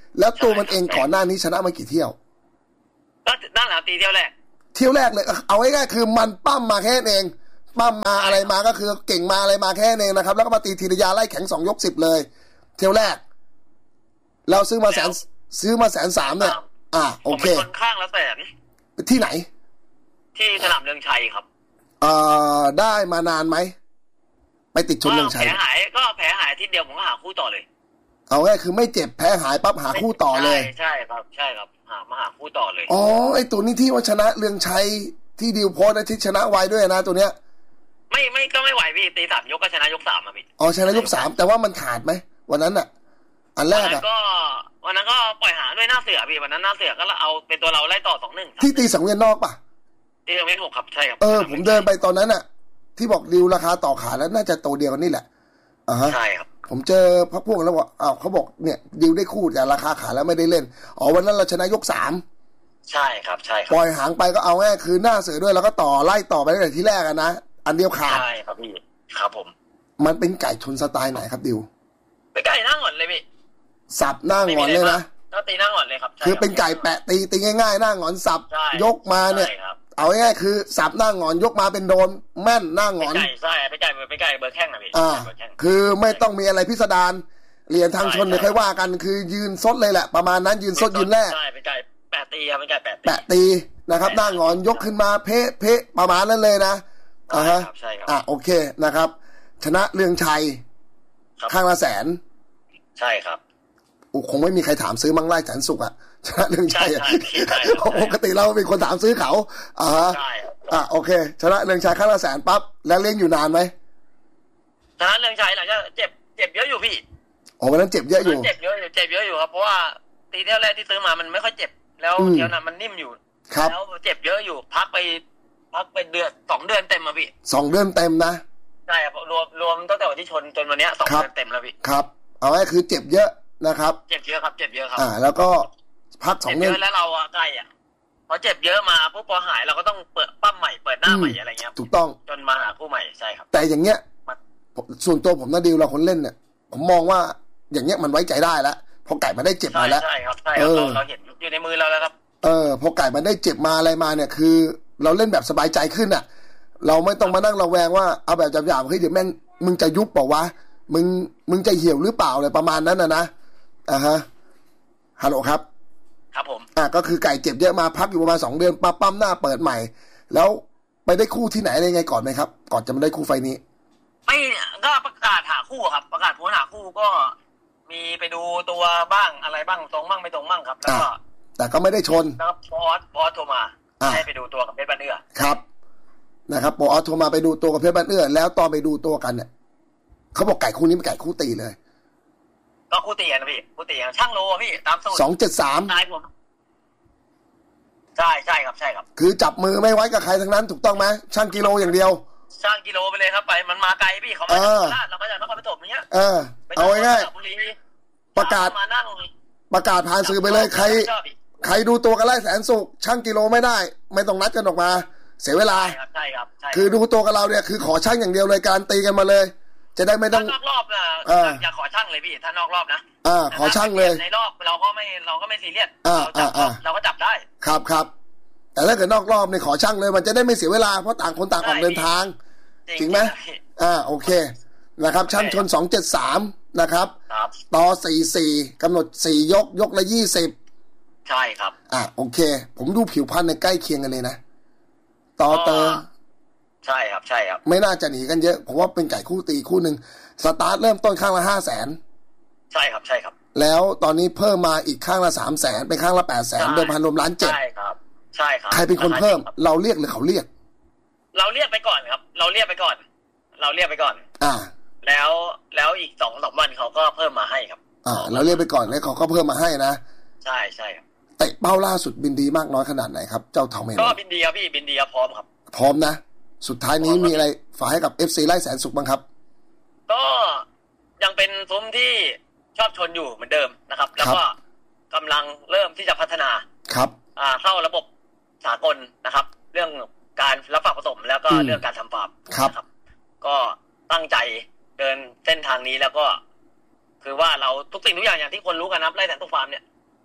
แล้วตัวมันเองก่อนหน้านี้ชนะมากี่เที่ยวก็นั่นแหละตีเที่ยวแรกเที่ยวแรกเลยเอาง่ายๆคือมันปั้มมาแค่เองปั้มมาอะไรมาก็คือเก่งมาอะไรมาแค่เองนะครับแล้วก็มาตีทีละยาไล่แข็งสองยกสิบเลยเที่ยวแรกเราซื้อมาแสนซื้อมาแสนสามเนี่ยอ่าโอเคผมเป็นคนข้างละแสนที่ไหนที่สนามเรืองชัยครับเอ่อได้มานานไหมไปติดชนเรืองชัยแผลหายก็แผลหายทีเดียวผมก็หาคู่ต่อเลยเอาง่ายคือไม่เจ็บแผลหายปั๊บหาคู่ต่อเลยใช่ครับใช่ครับหามาหาคู่ต่อเลยอ๋อไอตัวนี้ที่ว่าชนะเรืองชัยที่ดิวโพสต์ที่ชนะไวด้วยนะตัวเนี้ยไม่ไม่ก็ไม่ไหวพี่ตีสามยกก็ชนะยกสามอ่ะพี่อ๋อชนะยกสามแต่ว่ามันขาดไหมวันนั้นอ่ะอันแรกอ่ะก็วันนั้นก็ปล่อยหาด้วยหน้าเสือพี่วันนั้นหน้าเสือก็เอาเป็นตัวเราไล่ต่อสองหนึ่งที่ตีสังเวียนนอกป่ะตีสังเวียนหกครับใช่ครับเออผมเดินไปตอนนั้นอ่ะที่บอกดิวราคาต่อขาแล้วน่าจะตัวเดียวกันนี่แหละอ่าฮะใช่ครับผมเจอพักพวกแล้วว่าอ้าวเขาบอกเนี่ยดิวได้คู่แต่ราคาขาแล้วไม่ได้เล่นอ๋อวันนั้นเราชนะยกสามใช่ครับใช่ครับปล่อยหางไปก็เอาง่ายคือหน้าเสือด้วยแล้วก็ต่อไล่ต่อไปตั้งแต่ที่แรกนะอันเดียวขาดใช่ครับพี่ครับผมมันเป็นไก่ชนสไตล์ไหนครับดิวเป็นไก่หน้าหงอนเลยพี่สับหน้าหงอนเลยนะก็ตีหน้าหงอนเลยครับคือเป็นไก่แปะตีตีง่ายๆหน้าหงอนสับยกมาเนี่ยเอาง่ายๆคือสับหน้าหงอนยกมาเป็นโดนแม่นหน้าหงอนใช่ใช่เป็นไก่เป็นไก่เบอร์แข้งนะพี่อ่าคือไม่ต้องมีอะไรพิสดารเหรียญทางชนเนี่ยค่อยว่ากันคือยืนซดเลยแหละประมาณนั้นยืนซดยืนแรกใช่เป็นไก่แปะตีครับเป็นไก่แปะตีแปะตีนะครับหน้าหงอนยกขึ้นมาเพะเพะประมาณนั้นเลยนะอ่าฮะใช่ครับอ่าโอเคนะครับชนะเรืองชัยข้างละแสนใช่ครับคงไม่มีใครถามซื้อมั่งไล่แสนสุขอ่ะชนะเรืองชัยอ่ะปกติเราเป็นคนถามซื้อเขาอ่าฮะอ่าโอเคชนะเรืองชัยข้างละแสนปั๊บแล้วเลี้ยงอยู่นานไหมชนะเรืองชัยหลังจากเจ็บเจ็บเยอะอยู่พี่อ๋อวันนั้นเจ็บเยอะอยู่เจ็บเยอะอยู่เจ็บเยอะอยู่ครับเพราะว่าตีเที่ยวแรกที่ซื้อมามันไม่ค่อยเจ็บแล้วเที่ยวนั้นมันนิ่มอยู่แล้วเจ็บเยอะอยู่พักไปพักไปเดือนสองเดือนเต็มมาพี่สองเดือนเต็มนะใช่ครับรวมรวมตั้งแต่วันที่ชนจนวันนี้สองเดือนเต็มแล้วพี่ครับเอาไว้คือเจ็บเยอะนะครับเจ็บเยอะครับเจ็บเยอะครับอ่าแล้วก็พักสองเดือนแล้วเราอะใกล้อ่ะพอเจ็บเยอะมาปุ๊บพอหายเราก็ต้องเปิดปั้มใหม่เปิดหน้าใหม่อะไรเงี้ยถูกต้องจนมาหาคู่ใหม่ใช่ครับแต่อย่างเงี้ยส่วนตัวผมนะดิวเราคนเล่นเนี่ยผมมองว่าอย่างเงี้ยมันไว้ใจได้แล้วพอไก่มาได้เจ็บมาแล้วใช่ครับใช่ครับเราเห็นอยู่ในมือเราแล้วครับเออพอไก่มันได้เจ็บมาอะไรมาเนี่ยคือเราเล่นแบบสบายใจขึ้นอ่ะเราไม่ต้องมานั่งระแวงว่าเอาแบบหยาบๆเฮ้ยเดี๋ยวแม่งมึงจะยุบเปล่าวะมึงมึงจะเหี่ยวหรือเปล่าอะไรประมาณนั้นนะนะอ่าฮะฮัลโหลครับครับผมอ่ะก็คือไก่เจ็บเยอะมาพักอยู่ประมาณสองเดือนปั๊บปั๊มหน้าเปิดใหม่แล้วไปได้คู่ที่ไหนอะไรไงก่อนไหมครับก่อนจะมาได้คู่ไฟนี้ไม่ก็ประกาศหาคู่ครับประกาศโพสหาคู่ก็มีไปดูตัวบ้างอะไรบ้างตรงบ้างไม่ตรงบ้างครับแล้วก็แต่ก็ไม่ได้ชนแล้วบอสบอสโทรมาให้ไปดูตัวกับเพชรบ้านเอื้อครับนะครับบอสโทรมาไปดูตัวกับเพชรบ้านเอื้อแล้วตอนไปดูตัวกันเนี่ยเขาบอกไก่คู่นี้เป็นไก่คู่ตีเลยก็คู่ตีนะพี่คู่ตีช่างโลพี่ตามสูตรสองเจ็ดสามนายผมใช่ใช่ครับใช่ครับคือจับมือไม่ไว้กับใครทั้งนั้นถูกต้องไหมช่างกิโลอย่างเดียวช่างกิโลไปเลยครับไปมันมาไกลพี่เขามาจากโคราชเรามาจากนครปฐมเนี้ยเออเอาง่ายๆประกาศประกาศผ่านสื่อไปเลยใครใครดูตัวกันไล่แสนสุขช่างกิโลไม่ได้ไม่ต้องนัดกันออกมาเสียเวลาใช่ครับใช่ครับคือดูตัวกับเราเนี่ยคือขอช่างอย่างเดียวเลยการตีกันมาเลยจะได้ไม่ต้องนอกรอบนะอย่าขอช่างเลยพี่ถ้านอกรอบนะอ่าขอช่างเลยในรอบเราก็ไม่เราก็ไม่ซีเรียสอ่าอ่าอ่าเราก็จับได้ครับครับแต่ถ้าเกิดนอกรอบเนี่ยขอช่างเลยมันจะได้ไม่เสียเวลาเพราะต่างคนต่างออกเดินทางจริงไหมอ่าโอเคนะครับช่างชนสองเจ็ดสามนะครับต่อสี่สี่กำหนดสี่ยกยกละยี่สิบใช่ครับอ่าโอเคผมดูผิวพรรณในใกล้เคียงกันเลยนะต่อเตอใช่ครับใช่ครับไม่น่าจะหนีกันเยอะผมว่าเป็นไก่คู่ตีคู่หนึ่งสตาร์ทเริ่มต้นข้างละห้าแสนใช่ครับใช่ครับแล้วตอนนี้เพิ่มมาอีกข้างละสามแสนเป็นข้างละแปดแสนเดิมพันรวมล้านเจ็ดใช่ครับใช่ครับใครเป็นคนเพิ่มเราเรียกหรือเขาเรียกเราเรียกไปก่อนครับเราเรียกไปก่อนเราเรียกไปก่อนอ่าแล้วแล้วอีกสองสามวันเขาก็เพิ่มมาให้ครับอ่าเราเรียกไปก่อนแล้วเขาก็เพิ่มมาให้นะใช่ใช่ครับเตะเป้าล่าสุดบินดีมากน้อยขนาดไหนครับเจ้าทองเมนก็บินดีครับพี่บินดีพร้อมครับพร้อมนะสุดท้ายนี้มีอะไรฝากให้กับ เอฟ ซี ไล่แสนสุขบ้างครับก็ยังเป็นซุ้มที่ชอบชนอยู่เหมือนเดิมนะครับแล้วก็กำลังเริ่มที่จะพัฒนาครับอ่าเข้าระบบสากลนะครับเรื่องการรับฝากผสมแล้วก็เรื่องการทำฟาร์มครับก็ตั้งใจเดินเส้นทางนี้แล้วก็คือว่าเราทุกสิ่งทุกอย่างอย่างที่คนรู้กันนะไล่แสนสุขฟาร์มเนี่ย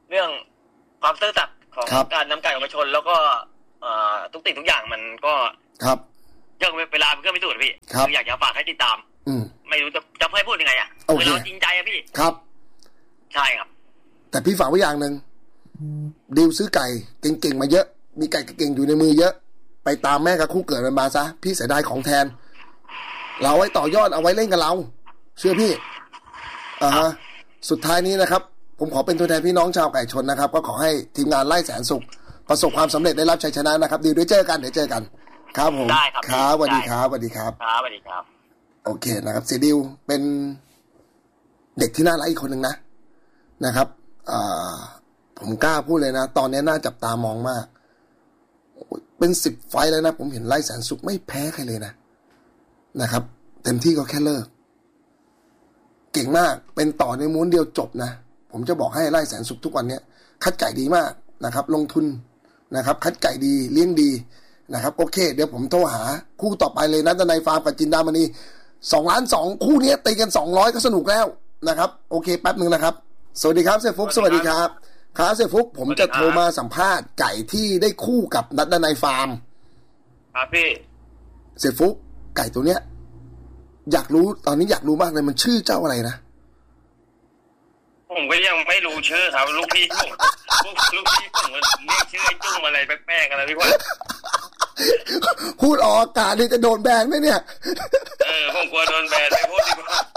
เรื่องความซื่อสัตย์ของการนำไก่ออกมาชนแล้วก็ทุกสิ่งทุกอย่างมันก็ครับเรื่องเวลาเป็นเครื่องพิสูจน์พี่คืออยากจะฝากให้ติดตามอืมไม่รู้จะจะให้พูดยังไงอ่ะคือเราจริงใจอะพี่ครับใช่ครับแต่พี่ฝากไว้อย่างนึงดิวซื้อไก่เก่งๆมาเยอะมีไก่เก่งๆอยู่ในมือเยอะไปตามแม่กับคู่เกิดมันมาซะพี่เสียดายของแทนเราไว้ต่อยอดเอาไว้เล่นกับเราเชื่อพี่อ่าฮะสุดท้ายนี้นะครับผมขอเป็นตัวแทนพี่น้องชาวไก่ชนนะครับก็ขอให้ทีมงานไล่แสนสุขประสบความสำเร็จได้รับชัยชนะนะครับดีด้วยเจอกันเดี๋ยวเจอกันครับผมได้ครับครับสวัสดีครับสวัสดีครับครับสวัสดีครับโอเคนะครับเสียดิวเป็นเด็กที่น่ารักอีกคนหนึ่งนะนะครับอ่าผมกล้าพูดเลยนะตอนนี้น่าจับตามองมากเป็นสิบไฟล์แล้วนะผมเห็นไล่แสนสุขไม่แพ้ใครเลยนะนะครับเต็มที่ก็แค่เลิกเก่งมากเป็นต่อในม้วนเดียวจบนะผมจะบอกให้ไล่แสนสุขทุกวันนี้คัดไก่ดีมากนะครับลงทุนนะครับคัดไก่ดีเลี้ยงดีนะครับโอเคเดี๋ยวผมโทรหาคู่ต่อไปเลยนะดนัยฟาร์มกับจินดามณีสองล้านสองคู่นี้ตีกันสองร้อยก็สนุกแล้วนะครับโอเคแป๊บนึงนะครับสวัสดีครับเซฟุกสวัสดีครับครับเซฟุกผมจะโทรมาสัมภาษณ์ไก่ที่ได้คู่กับนัดดนัยฟาร์มครับพี่เซฟุกไก่ตัวเนี้ยอยากรู้ตอนนี้อยากรู้มากเลยมันชื่อเจ้าอะไรนะผมก็ยังไม่รู้ชื่อครับลูกพี่ผมลูกพี่ผมเรียกชื่อไอ้จุ้งอะไรแปลกๆอะไรพี่ว่าพูดออกอากาศนี่จะโดนแบนไหมเนี่ยเออผมกลัวโดนแบนไม่พูดดีกว่า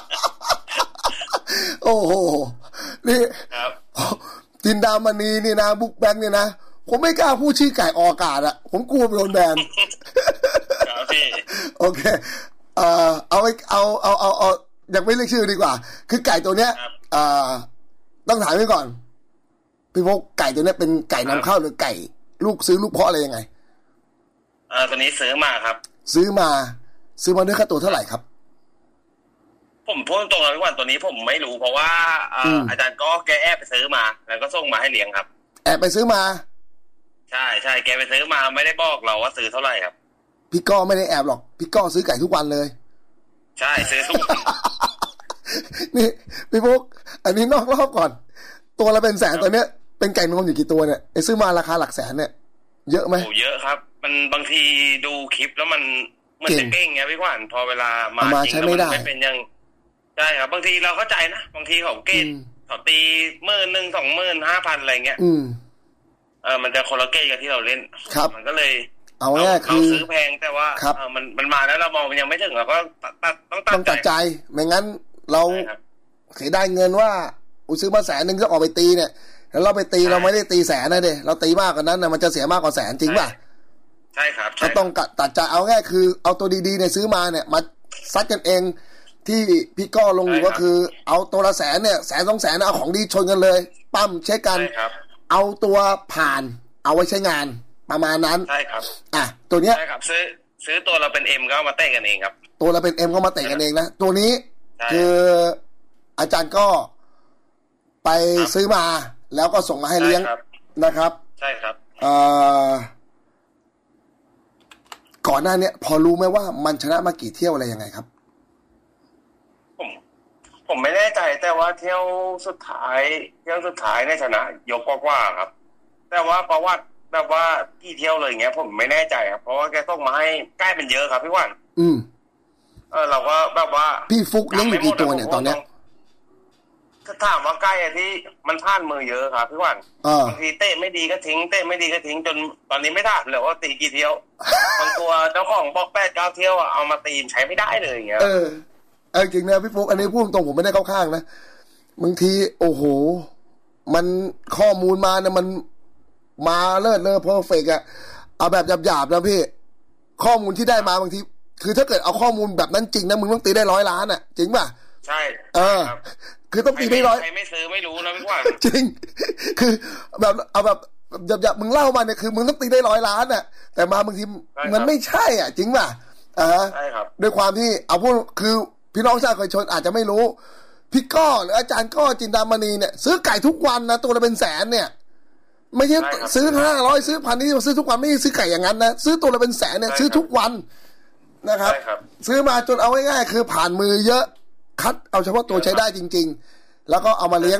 โอ้โหนี่ครับจินดามณีนี่นะบุ๊กแบงค์เนี่ยนะผมไม่กล้าพูดชื่อไก่ออกอากาศอะผมกลัวโดนแบนครับพี่โอเคเอ่อเอาเอาเอาเอาเอายังไม่เรียกชื่อดีกว่าคือไก่ตัวเนี้ยเอ่อต้องถามไว้ก่อนพี่พกไก่ตัวเนี้ยเป็นไก่นำเข้าหรือไก่ลูกซื้อลูกเพาะอะไรยังไงเออตัวนี้ซื้อมาครับซื้อมาซื้อมาด้วยค่าตัวเท่าไหร่ครับผมพูดตรงๆเลยว่าตัวนี้ผมไม่รู้เพราะว่าอาจารย์ก็แกแอบไปซื้อมาแล้วก็ส่งมาให้เลี้ยงครับแอบไปซื้อมาใช่ใช่แกไปซื้อมาไม่ได้บอกเราว่าซื้อเท่าไหร่ครับพี่ก้อไม่ได้แอบหรอกพี่ก้อซื้อไก่ทุกวันเลยใช่ซื้อทุกวันนี่พี่พกอันนี้นอกรอบก่อนตัวละเป็นแสนตัวเนี้ยเป็นไก่นมอยู่กี่ตัวเนี่ยไอ้ซื้อมาราคาหลักแสนเนี่ยเยอะไหมโอ้เยอะครับมันบางทีดูคลิปแล้วมันมันจะเก่งไงพี่ขวัญพอเวลามาจริงแล้วมันไม่เป็นยังใช่ครับบางทีเราเข้าใจนะบางทีเขาเกณฑ์เขาตีหมื่นหนึ่งสองหมื่นห้าพันอะไรเงี้ยเออมันจะคนละเกณฑ์กับที่เราเล่นมันก็เลยเอาง่ายคือซื้อแพงแต่ว่าเออมันมันมาแล้วเรามองมันยังไม่ถึงเราก็ตัดต้องตัดต้องตัดใจไม่งั้นเราเสียได้เงินว่าอุซื้อมาแสนนึงก็ออกไปตีเนี่ยแล้วเราไปตีเราไม่ได้ตีแสนนะเด้เราตีมากกว่านั้นนะมันจะเสียมากกว่าแสนจริงป่ะใช่ครับก็ต้องตัดใจเอาง่ายคือเอาตัวดีๆเนี่ยซื้อมาเนี่ยมาซัดกันเองที่พี่ก้อลงอยู่ก็คือเอาตัวละแสนเนี่ยแสนสองแสนเอาของดีชนกันเลยปั้มเช็คกันเอาตัวผ่านเอาไว้ใช้งานประมาณนั้นใช่ครับอ่ะตัวเนี้ยใช่ครับซื้อซื้อตัวเราเป็นเอ็มก็มาเตะกันเองครับตัวเราเป็นเอ็มก็มาเตะกันเองนะตัวนี้คืออาจารย์ก็ไปซื้อมาแล้วก็ส่งมาให้เลี้ยงนะครับใช่ครับเอ่อก่อนหน้านี้พอรู้ไหมว่ามันชนะมากี่เที่ยวอะไรยังไงครับผมผมไม่แน่ใจแต่ว่าเที่ยวสุดท้ายเที่ยวสุดท้ายในชนะยกกว่าๆครับแต่ว่าประวัติแบบว่ากี่เที่ยวเลยอย่างเงี้ยผมไม่แน่ใจครับเพราะว่าแกส่งมาให้ใกล้เป็นเยอะครับพี่ว่านอืมเออเราก็แบบว่าพี่ฟุกเลี้ยงอยู่กี่ตัวเนี่ยตอนเนี้ยถ้าถามว่าใกล้ที่มันพลาดมือเยอะครับพี่ว่านบางทีเตะไม่ดีก็ทิ้งเตะไม่ดีก็ทิ้งจนตอนนี้ไม่ได้เลยว่าตีกี่เที่ยวบางตัวเจ้าของบอกแปดเก้าเที่ยวอ่ะเอามาตีใช้ไม่ได้เลยอย่างเงี้ยเออเออจริงนะพี่ฟุกอันนี้พูดตรงผมไม่ได้เข้าข้างนะบางทีโอ้โหมันข้อมูลมาเนี่ยมันมาเลิศเลอเพอร์เฟกต์อะเอาแบบหยาบๆนะพี่ข้อมูลที่ได้มาบางทีคือถ้าเกิดเอาข้อมูลแบบนั้นจริงนะมึงต้องตีได้ร้อยล้านอะจริงป่ะใช่เออคือต้องตีได้ร้อยใครไม่ซื้อไม่รู้นะพี่ว่าจริงคือแบบเอาแบบหยาบๆมึงเล่ามาเนี่ยคือมึงต้องตีได้ร้อยล้านอะแต่มาบางทีมันไม่ใช่อ่ะจริงป่ะอ่าใช่ครับด้วยความที่เอาพูดคือพี่น้องชาวไก่ชนอาจจะไม่รู้พี่ก้อหรืออาจารย์ก้อจินดามณีเนี่ยซื้อไก่ทุกวันนะตัวละเป็นแสนเนี่ยไม่ใช่ซื้อห้าร้อยซื้อพันนี่ซื้อทุกวันไม่ใช่ซื้อไก่อย่างนั้นนะซื้อตัวละเป็นแสนเนี่ยซื้อทุกวันนะครับซื้อมาจนเอาง่ายๆคือผ่านมือเยอะคัดเอาเฉพาะตัวใช้ได้จริงๆแล้วก็เอามาเลี้ยง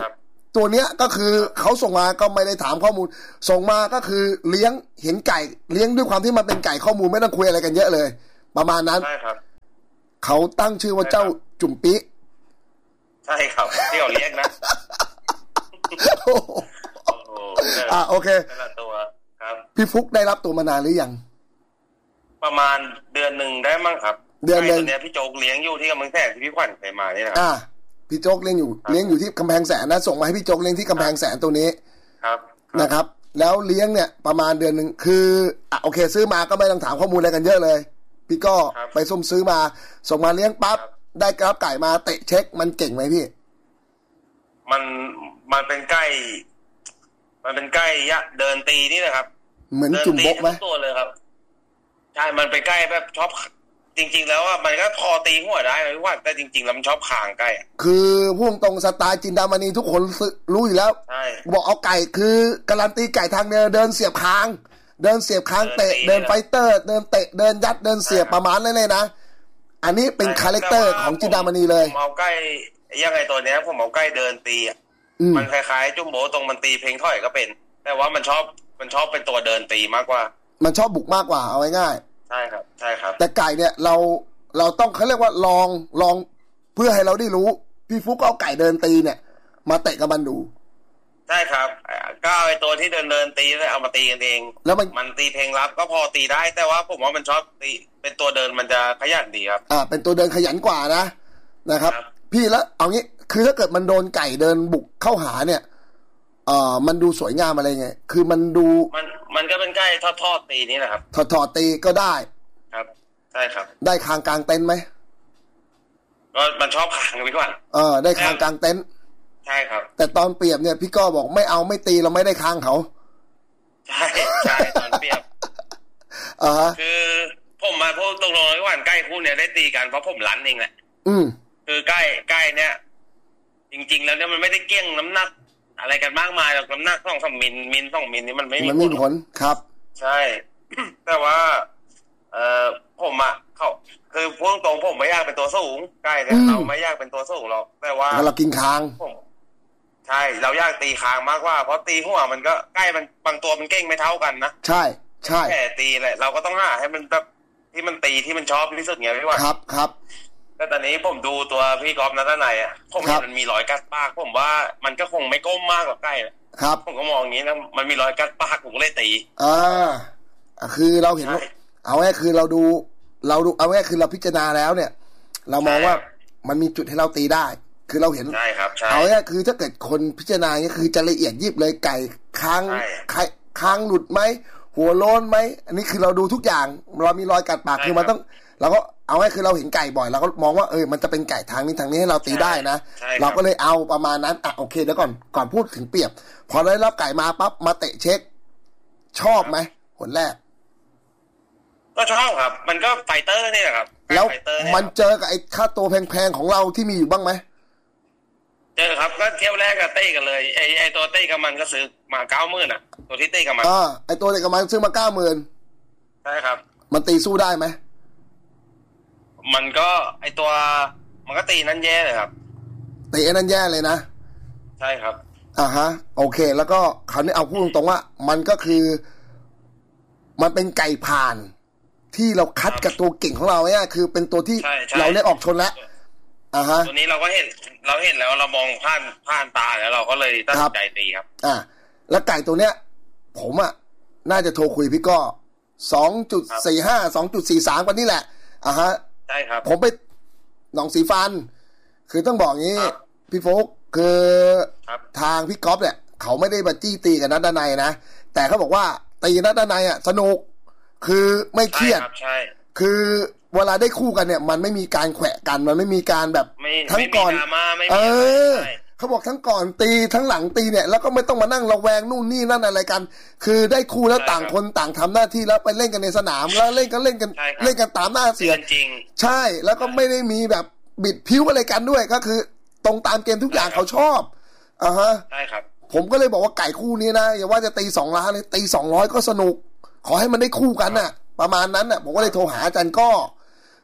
ตัวเนี้ยก็คือเขาส่งมาก็ไม่ได้ถามข้อมูลส่งมาก็คือเลี้ยงเห็นไก่เลี้ยงด้วยความที่มันเป็นไก่ข้อมูลไม่ต้องคุยอะไรกันเยอะเลยประมาณนั้นใช่ครับเขาตั้งชื่อว่าเจ้าจุ่มปิใช่ครับที่เขาเรียกนะโอ้อ่าโอเคตัวครับพี่ฟุกได้รับตัวมานานหรือยังประมาณเดือนหนึ่งได้มั้งครับเดือนนึงเนี่ยพี่โจ๊กเลี้ยงอยู่ที่กำแพงแสนที่พี่ขวัญเคยมาเนี่ยครับอ่าพี่โจ๊กเลี้ยงอยู่เลี้ยงอยู่ที่กำแพงแสนนะส่งมาให้พี่โจ๊กเลี้ยงที่กำแพงแสนตัวนี้ครับนะครับแล้วเลี้ยงเนี่ยประมาณเดือนนึงคืออ่ะโอเคซื้อมาก็ไม่ต้องถามข้อมูลอะไรกันเยอะเลยพี่ก็ไปซุ่มซื้อมาส่งมาเลี้ยงปั๊บได้กราฟไก่มาเตะเช็คมันเก่งไหมพี่มันมันเป็นไก่มันเป็นไก่ยะเดินตีนี่นะครับเหมือนจุ่มบกไหมตัวเลยครับใช่มันเป็นไก่แบบชอบจริงๆแล้วอ่ะมันก็พอตีหัวได้ไม่ว่าแต่จริงๆแล้วมันชอบคางไก่คือพุ่งตรงสไตล์จินดามณีทุกคนรู้อยู่แล้วบอกเอาไก่คือการันตีไก่ทางเดินเดินเสียบคางเดินเสียบคางเตะเดินไฟเตอร์เดินเตะเดินยัดเดินเสียบประมาณนั้นเลยนะอันนี้เป็นคาแรคเตอร์ของจินดามณีเลยผมเอาไก่ยังไงตัวเนี้ยผมเอาไก่เดินตีอ่ะมันคล้ายๆจุ่มโบตรงมันตีเพลงถอยก็เป็นแต่ว่ามันชอบมันชอบเป็นตัวเดินตีมากกว่ามันชอบบุกมากกว่าเอาง่ายๆใช่ครับใช่ครับแต่ไก่เนี่ยเราเราต้องเขาเรียกว่าลองลองเพื่อให้เราได้รู้พี่ฟุกเอาไก่เดินตีเนี่ยมาเตะกับมันดูใช่ครับก็ไอตัวที่เดินเดินตีเนี่ยเอามาตีกันเองแล้วมันมันตีเพลงรับก็พอตีได้แต่ว่าผมว่ามันชอบตีเป็นตัวเดินมันจะขยันดีครับอ่าเป็นตัวเดินขยันกว่านะนะครับพี่แล้วเอางี้คือถ้าเกิดมันโดนไก่เดินบุกเข้าหาเนี่ยเอ่อมันดูสวยงามอะไรไงคือมันดูมันมันก็เป็นไก่ทอดทอดตีนี่แหละครับทอดทอดตีก็ได้ครับใช่ครับได้คางกลางเต็นท์ไหมก็มันชอบคางพี่ก่อนเออได้คางกลางเต็นท์ใช่ครับแต่ตอนเปรียบเนี่ยพี่ก็บอกไม่เอาไม่ตีเราไม่ได้คางเขาใช่ใช่ตอนเปรียบอ่าคือผมมาพูดตรงๆเลยว่าใกล้คู่เนี่ยได้ตีกันเพราะผมรั้นเองแหละอืมคือใกล้ใกล้เนี่ยจริงๆแล้วเนี่ยมันไม่ได้เกี่ยงน้ำหนักอะไรกันมากมายหรอกน้ำหนักสองสามมิลมิลสองมิลนี่มันไม่มีผลครับใช่แต่ว่าเอ่อผมอ่ะเขาคือพูดตรงผมไม่อยากเป็นตัวสูงใกล้เนี่ยเราไม่อยากเป็นตัวสูงหรอกแต่ว่าเรากินคางใช่เราอยากตีคางมากกว่าเพราะตีหัวมันก็ใกล้มันบางตัวมันเก่งไม่เท่ากันนะใช่ใช่แค่ตีแหละเราก็ต้องหาให้มันแบบที่มันตีที่มันชอบที่สุดไงพี่ว่าครับครับแต่ตอนนี้ผมดูตัวพี่กอล์ฟนะด้านในอ่ะผมเห็นมันมีรอยกัดปากผมว่ามันก็คงไม่ก้มมากกว่าใกล้ครับผมก็มองอย่างนี้นะมันมีรอยกัดปากผมก็เลยตีอ่าคือเราเห็นเอาแค่คือเราดูเราดูเอาแค่คือเราพิจารณาแล้วเนี่ยเรามองว่ามันมีจุดให้เราตีได้คือเราเห็นใช่ครับเอาแค่คือถ้าเกิดคนพิจารณาเนี่ยคือจะละเอียดยิบเลยไก่ค้างค้างหลุดไหมหัวโล้นไหมอันนี้คือเราดูทุกอย่างเรามีรอยกัดปากคือมันต้องเราก็เอาไว้คือเราเห็นไก่บ่อยเราก็มองว่าเออมันจะเป็นไก่ทางนี้ทางนี้ให้เราตีได้นะเราก็เลยเอาประมาณนั้นอ่ะโอเคเดี๋ยวก่อนก่อนพูดถึงเปรียบพอได้รับไก่มาปั๊บมาเตะเช็คชอบไหมผลแรกก็ชอบครับมันก็ไฟเตอร์นี่แหละครับแล้วมันเจอกับไอ้ค่าตัวแพงๆของเราที่มีอยู่บ้างไหมเจอครับก็เที่ยวแรกก็เต้กันเลยไอ้ไอ้ตัวเต้กับมันก็ซื้อมาเก้าหมื่นอ่ะตัวที่เต้กับมันอ่าไอ้ตัวเต้กับมันซื้อมาเก้าหมื่นใช่ครับมันตีสู้ได้ไหมมันก็ไอตัวมันก็ตีนั่นแย่เลยครับตีนั่นแย่เลยนะใช่ครับอ่าฮะโอเคแล้วก็คราวนี้เอาพูดตรงๆว่ามันก็คือมันเป็นไก่ผ่านที่เราคัดกับตัวเก่งของเราเนี่ยคือเป็นตัวที่เราได้ออกชนแล้วอ่าฮะตัวนี้เราก็เห็นเราเห็นแล้วเรามองผ่านผ่านตาแล้วเราก็เลยตัดสินใจตีครับอ่าแล้วไก่ตัวเนี้ยผมอ่ะน่าจะโทรคุยพี่ก็สองจุดสี่ห้าสองจุดสี่สามวันนี้แหละอ่าฮะใช่ครับผมไปหนองสีฟันคือต้องบอกงี้พี่โฟกคือทางพี่ก๊อฟเนี่ยเขาไม่ได้มาจี้ตีกับนัดด้านในนะแต่เขาบอกว่าตีนัดด้านในอ่ะสนุกคือไม่เครียดคือเวลาได้คู่กันเนี่ยมันไม่มีการแขวะกันมันไม่มีการแบบทั้งก่อนเออเขาบอกทั้งก่อนตีทั้งหลังตีเนี่ยแล้วก็ไม่ต้องมานั่งระแวงนู่นนี่นั่นอะไรกันคือได้คู่แล้วต่างคนต่างทำหน้าที่แล้วไปเล่นกันในสนามแล้วเล่นกันเล่นกันเล่นกันตามหน้าเสียใช่แล้วก็ไม่ได้มีแบบบิดผิวอะไรกันด้วยก็คือตรงตามเกมทุกอย่างเขาชอบอ่าฮะใช่ครับผมก็เลยบอกว่าไก่คู่นี้นะอย่าว่าจะตีสองล้านเลยตีสองร้อยก็สนุกขอให้มันได้คู่กันน่ะประมาณนั้นน่ะผมก็เลยโทรหาอาจารย์ก้อ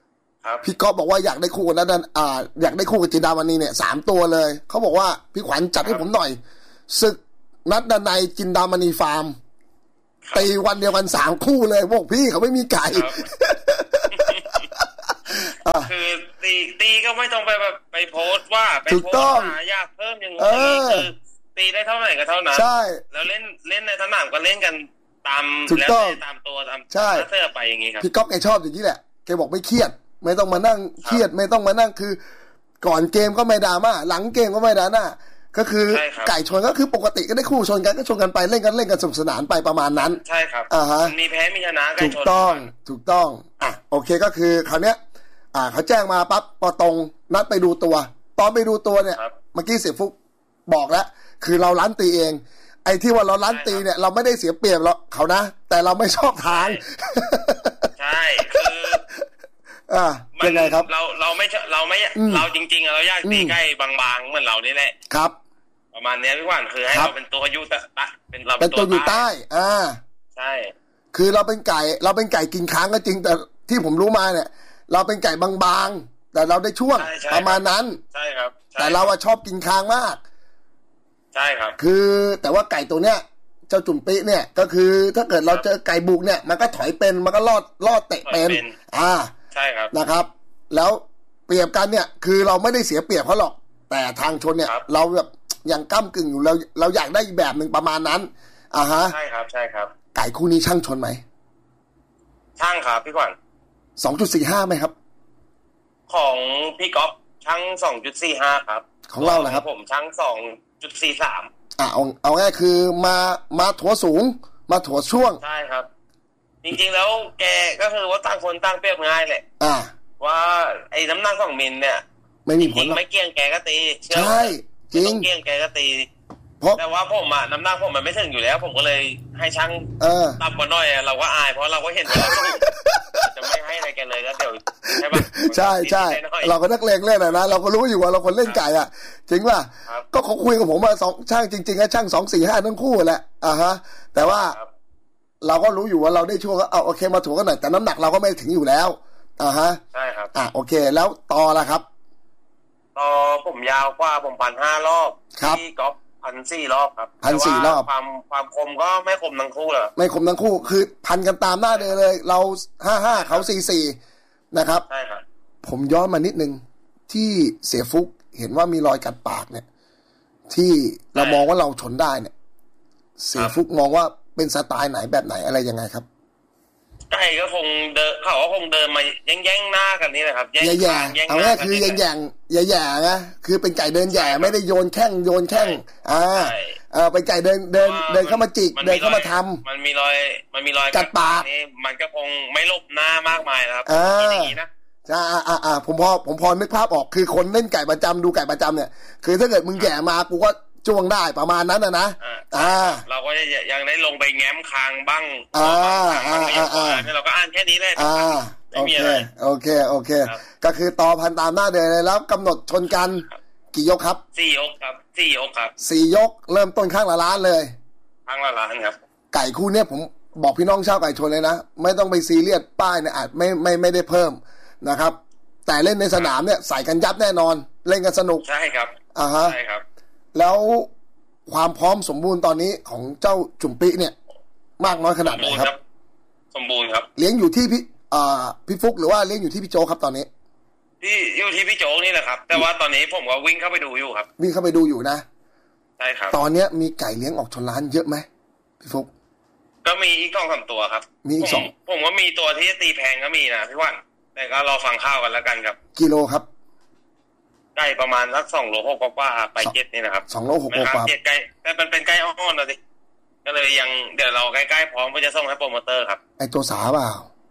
พี่ก๊อฟบอกว่าอยากได้คู่กับนัดอ่าอยากได้คู่กับจินดามณีเนี่ยสามตัวเลยเขาบอกว่าพี่ขวัญจัดให้ผมหน่อยศึกนัดดนัยจินดามณีฟาร์มตีวันเดียวกันสามคู่เลยบอกพี่เขาไม่มีไก่คือตีตีก็ไม่ต้องไปแบบไปโพสต์ว่าไปโพสต์หาอยากเพิ่มอย่างนี้คือตีได้เท่าไหร่ก็เท่านั้นแล้วเล่นเล่นในสนามก็เล่นกันตามแล้วตามตัวตามเสื้อไปอย่างนี้ครับพี่ก๊อฟแกชอบอย่างนี้แหละแกบอกไม่เครียดไม่ต้องมานั่งเครียดไม่ต้องมานั่งคือก่อนเกมก็ไม่ดราม่าหลังเกมก็ไม่ดราม่าก็คือไก่ชนก็คือปกติก็ได้คู่ชนกันก็ชนกันไปเล่นกันเล่นกันสนุกสนานไปประมาณนั้นใช่ครับอ่าฮะมีแพ้มีชนะถูกต้องถูกต้องอ่ะโอเคก็คือคราวเนี้ยอ่าเขาแจ้งมาปั๊บพอตรงนัดไปดูตัวตอนไปดูตัวเนี่ยเมื่อกี้เสียฟุกบอกแล้วคือเราล้านตีเองไอ้ที่ว่าเราล้านตีเนี่ยเราไม่ได้เสียเปรียบเราเขานะแต่เราไม่ชอบทางใช่คืออ่าเป็นไงครับเราเราไม่เราไม่เราจริงๆเราอยากตีใกล้บางๆเหมือนเรานี่แหละครับประมาณนี้พี่ว่านคือให้เราเป็นตัวอยู่ตะเป็นเราเป็นตัวอยู่ใต้อ่าใช่คือเราเป็นไก่เราเป็นไก่กินค้างก็จริงแต่ที่ผมรู้มาเนี่ยเราเป็นไก่บางๆแต่เราได้ช่วงประมาณนั้นใช่ครับแต่เราอะชอบกินค้างมากใช่ครับคือแต่ว่าไก่ตัวเนี้ยเจ้าจุ่มปิเนี่ยก็คือถ้าเกิดเราเจอไก่บุกเนี่ยมันก็ถอยเป็นมันก็รอดรอดเตะเป็นอ่าใช่ครับนะครับแล้วเปรียบกันเนี่ยคือเราไม่ได้เสียเปรียบเขาหรอกแต่ทางชนเนี่ยเราแบบยังก้ำกึ่งอยู่เราเราอยากได้อีกแบบหนึ่งประมาณนั้นอ่าฮะใช่ครับใช่ครับไก่คู่นี้ช่างชนไหมช่างครับพี่ขวัญสองจุดสี่ห้า ไหมครับของพี่ก๊อฟช่าง สองจุดสี่ห้า ครับของเราแหละครับผมช่าง สองจุดสี่สามอ่ะเอาเอาง่ายคือมามาถัวสูงมาถัวช่วงใช่ครับจริงๆแล้วแกก็คือว่าต่างคนต่างเปรียบง่ายแหละอ่าว่าไอ้น้ำหนักสองมิลเนี่ยไม่มีผลไม่เกี่ยงแกก็ตีใช่จริงเกี่ยงแกก็ตีแต่ว่าผมอ่ะน้ำหนักผมมันไม่ถึงอยู่แล้วผมก็เลยให้ช่างต่ำกว่าน้อยเราก็อายเพราะเราก็เห็นว่าจะไม่ให้อะไรแกเลยก็เดี๋ยวใช่ป่ะใช่ใช่เราก็นักเลงเล่นนะนะเราก็รู้อยู่ว่าเราคนเล่นไก่อ่ะจริงป่ะก็เขาคุยกับผมมาสองช่างจริงๆนะช่างสองสี่ห้าทั้งคู่แหละอ่าฮะแต่ว่าเราก็รู้อยู่ว่าเราได้ช่วงก็เอาโอเคมาถูกกันหน่อยแต่น้ำหนักเราก็ไม่ถึงอยู่แล้วอ่าฮะใช่ครับอ่าโอเคแล้วต่อละครับต่อผมยาวกว่าผมพันห้ารอบที่ก๊อฟพันสี่รอบครับพันสี่รอบความความคมก็ไม่คมทั้งคู่เลยไม่คมทั้งคู่คือพันกันตามหน้าเดินเลยเราห้าห้าเขาสี่สี่นะครับใช่ครับผมย้อนมานิดนึงที่เสียฟุกเห็นว่ามีรอยกัดปากเนี่ยที่เรามองว่าเราชนได้เนี่ยเสียฟุกมองว่าเป็นสไตล์ไหนแบบไหนอะไรยังไงครับใช่ก็คงเดินเขาก็คงเดินมาแย่งแย่งหน้ากันนี่แหละครับแย่แย่เอาง่ายคือแย่งแย่งแย่แย่นะคือเป็นไก่เดินแย่ไม่ได้โยนแข้งโยนแข้งอ่าเออเป็นไก่เดินเดินเดินเข้ามาจิกเดินเข้ามาทำมันมีรอยมันมีรอยกัดปากนี่มันก็คงไม่ลบหน้ามากมายนะครับอย่างนี้นะอ่าอ่าอ่าผมพอผมพอนึกภาพออกคือคนเล่นไก่ประจำดูไก่ประจำเนี่ยคือถ้าเกิดมึงแย่มากูก็จ้วงได้ประมาณนั้นนะนะอ่าเราก็ยังได้ลงไปแง้มคางบ้างอ่าอ่าอ่าอ่าเราก็อ่านแค่นี้เลยอ่าโอเคโอเคโอเคก็คือต่อพันตามหน้าเดินเลยแล้วกำหนดชนกันกี่ยกครับสี่ยกครับสี่ยกครับสี่ยกเริ่มต้นข้างละล้านเลยข้างละล้านครับไก่คู่เนี้ยผมบอกพี่น้องชาวไก่ชนเลยนะไม่ต้องไปซีเรียสป้ายเนี่ยอาจไม่ไม่ไม่ได้เพิ่มนะครับแต่เล่นในสนามเนี่ยใส่กันยับแน่นอนเล่นกันสนุกใช่ครับอ่าฮะใช่ครับแล้วความพร้อมสมบูรณ์ตอนนี้ของเจ้าจุ่มปิเนี่ยมากน้อยขนาดไหนครับสมบูรณ์ครับเลี้ยงอยู่ที่พี่อ่าพี่ฟุกหรือว่าเลี้ยงอยู่ที่พี่โจครับตอนนี้ที่อยู่ที่พี่โจนี่แหละครับแต่ว่าตอนนี้ผมก็วิ่งเข้าไปดูอยู่ครับวิ่งเข้าไปดูอยู่นะใช่ครับตอนนี้มีไก่เลี้ยงออกชนร้านเยอะไหมพี่ฟุกก็มีอีกสองสามตัวครับมีอีกสองผมว่ามีตัวที่ตีแพงก็มีนะพี่วันแต่ก็รอฟังข้าวกันแล้วกันครับกิโลครับไก่ประมาณสักสองโลหกกว่าไปเจ็ดนี่นะครับสองโลหกกว่าเจ็ดไก่แต่มันเป็นไก่อ่อนๆนะสิก็เลยยังเดี๋ยวเราใกล้ๆพร้อมก็จะส่งให้โปรโมเตอร์ครับไอตัวสาเปล่า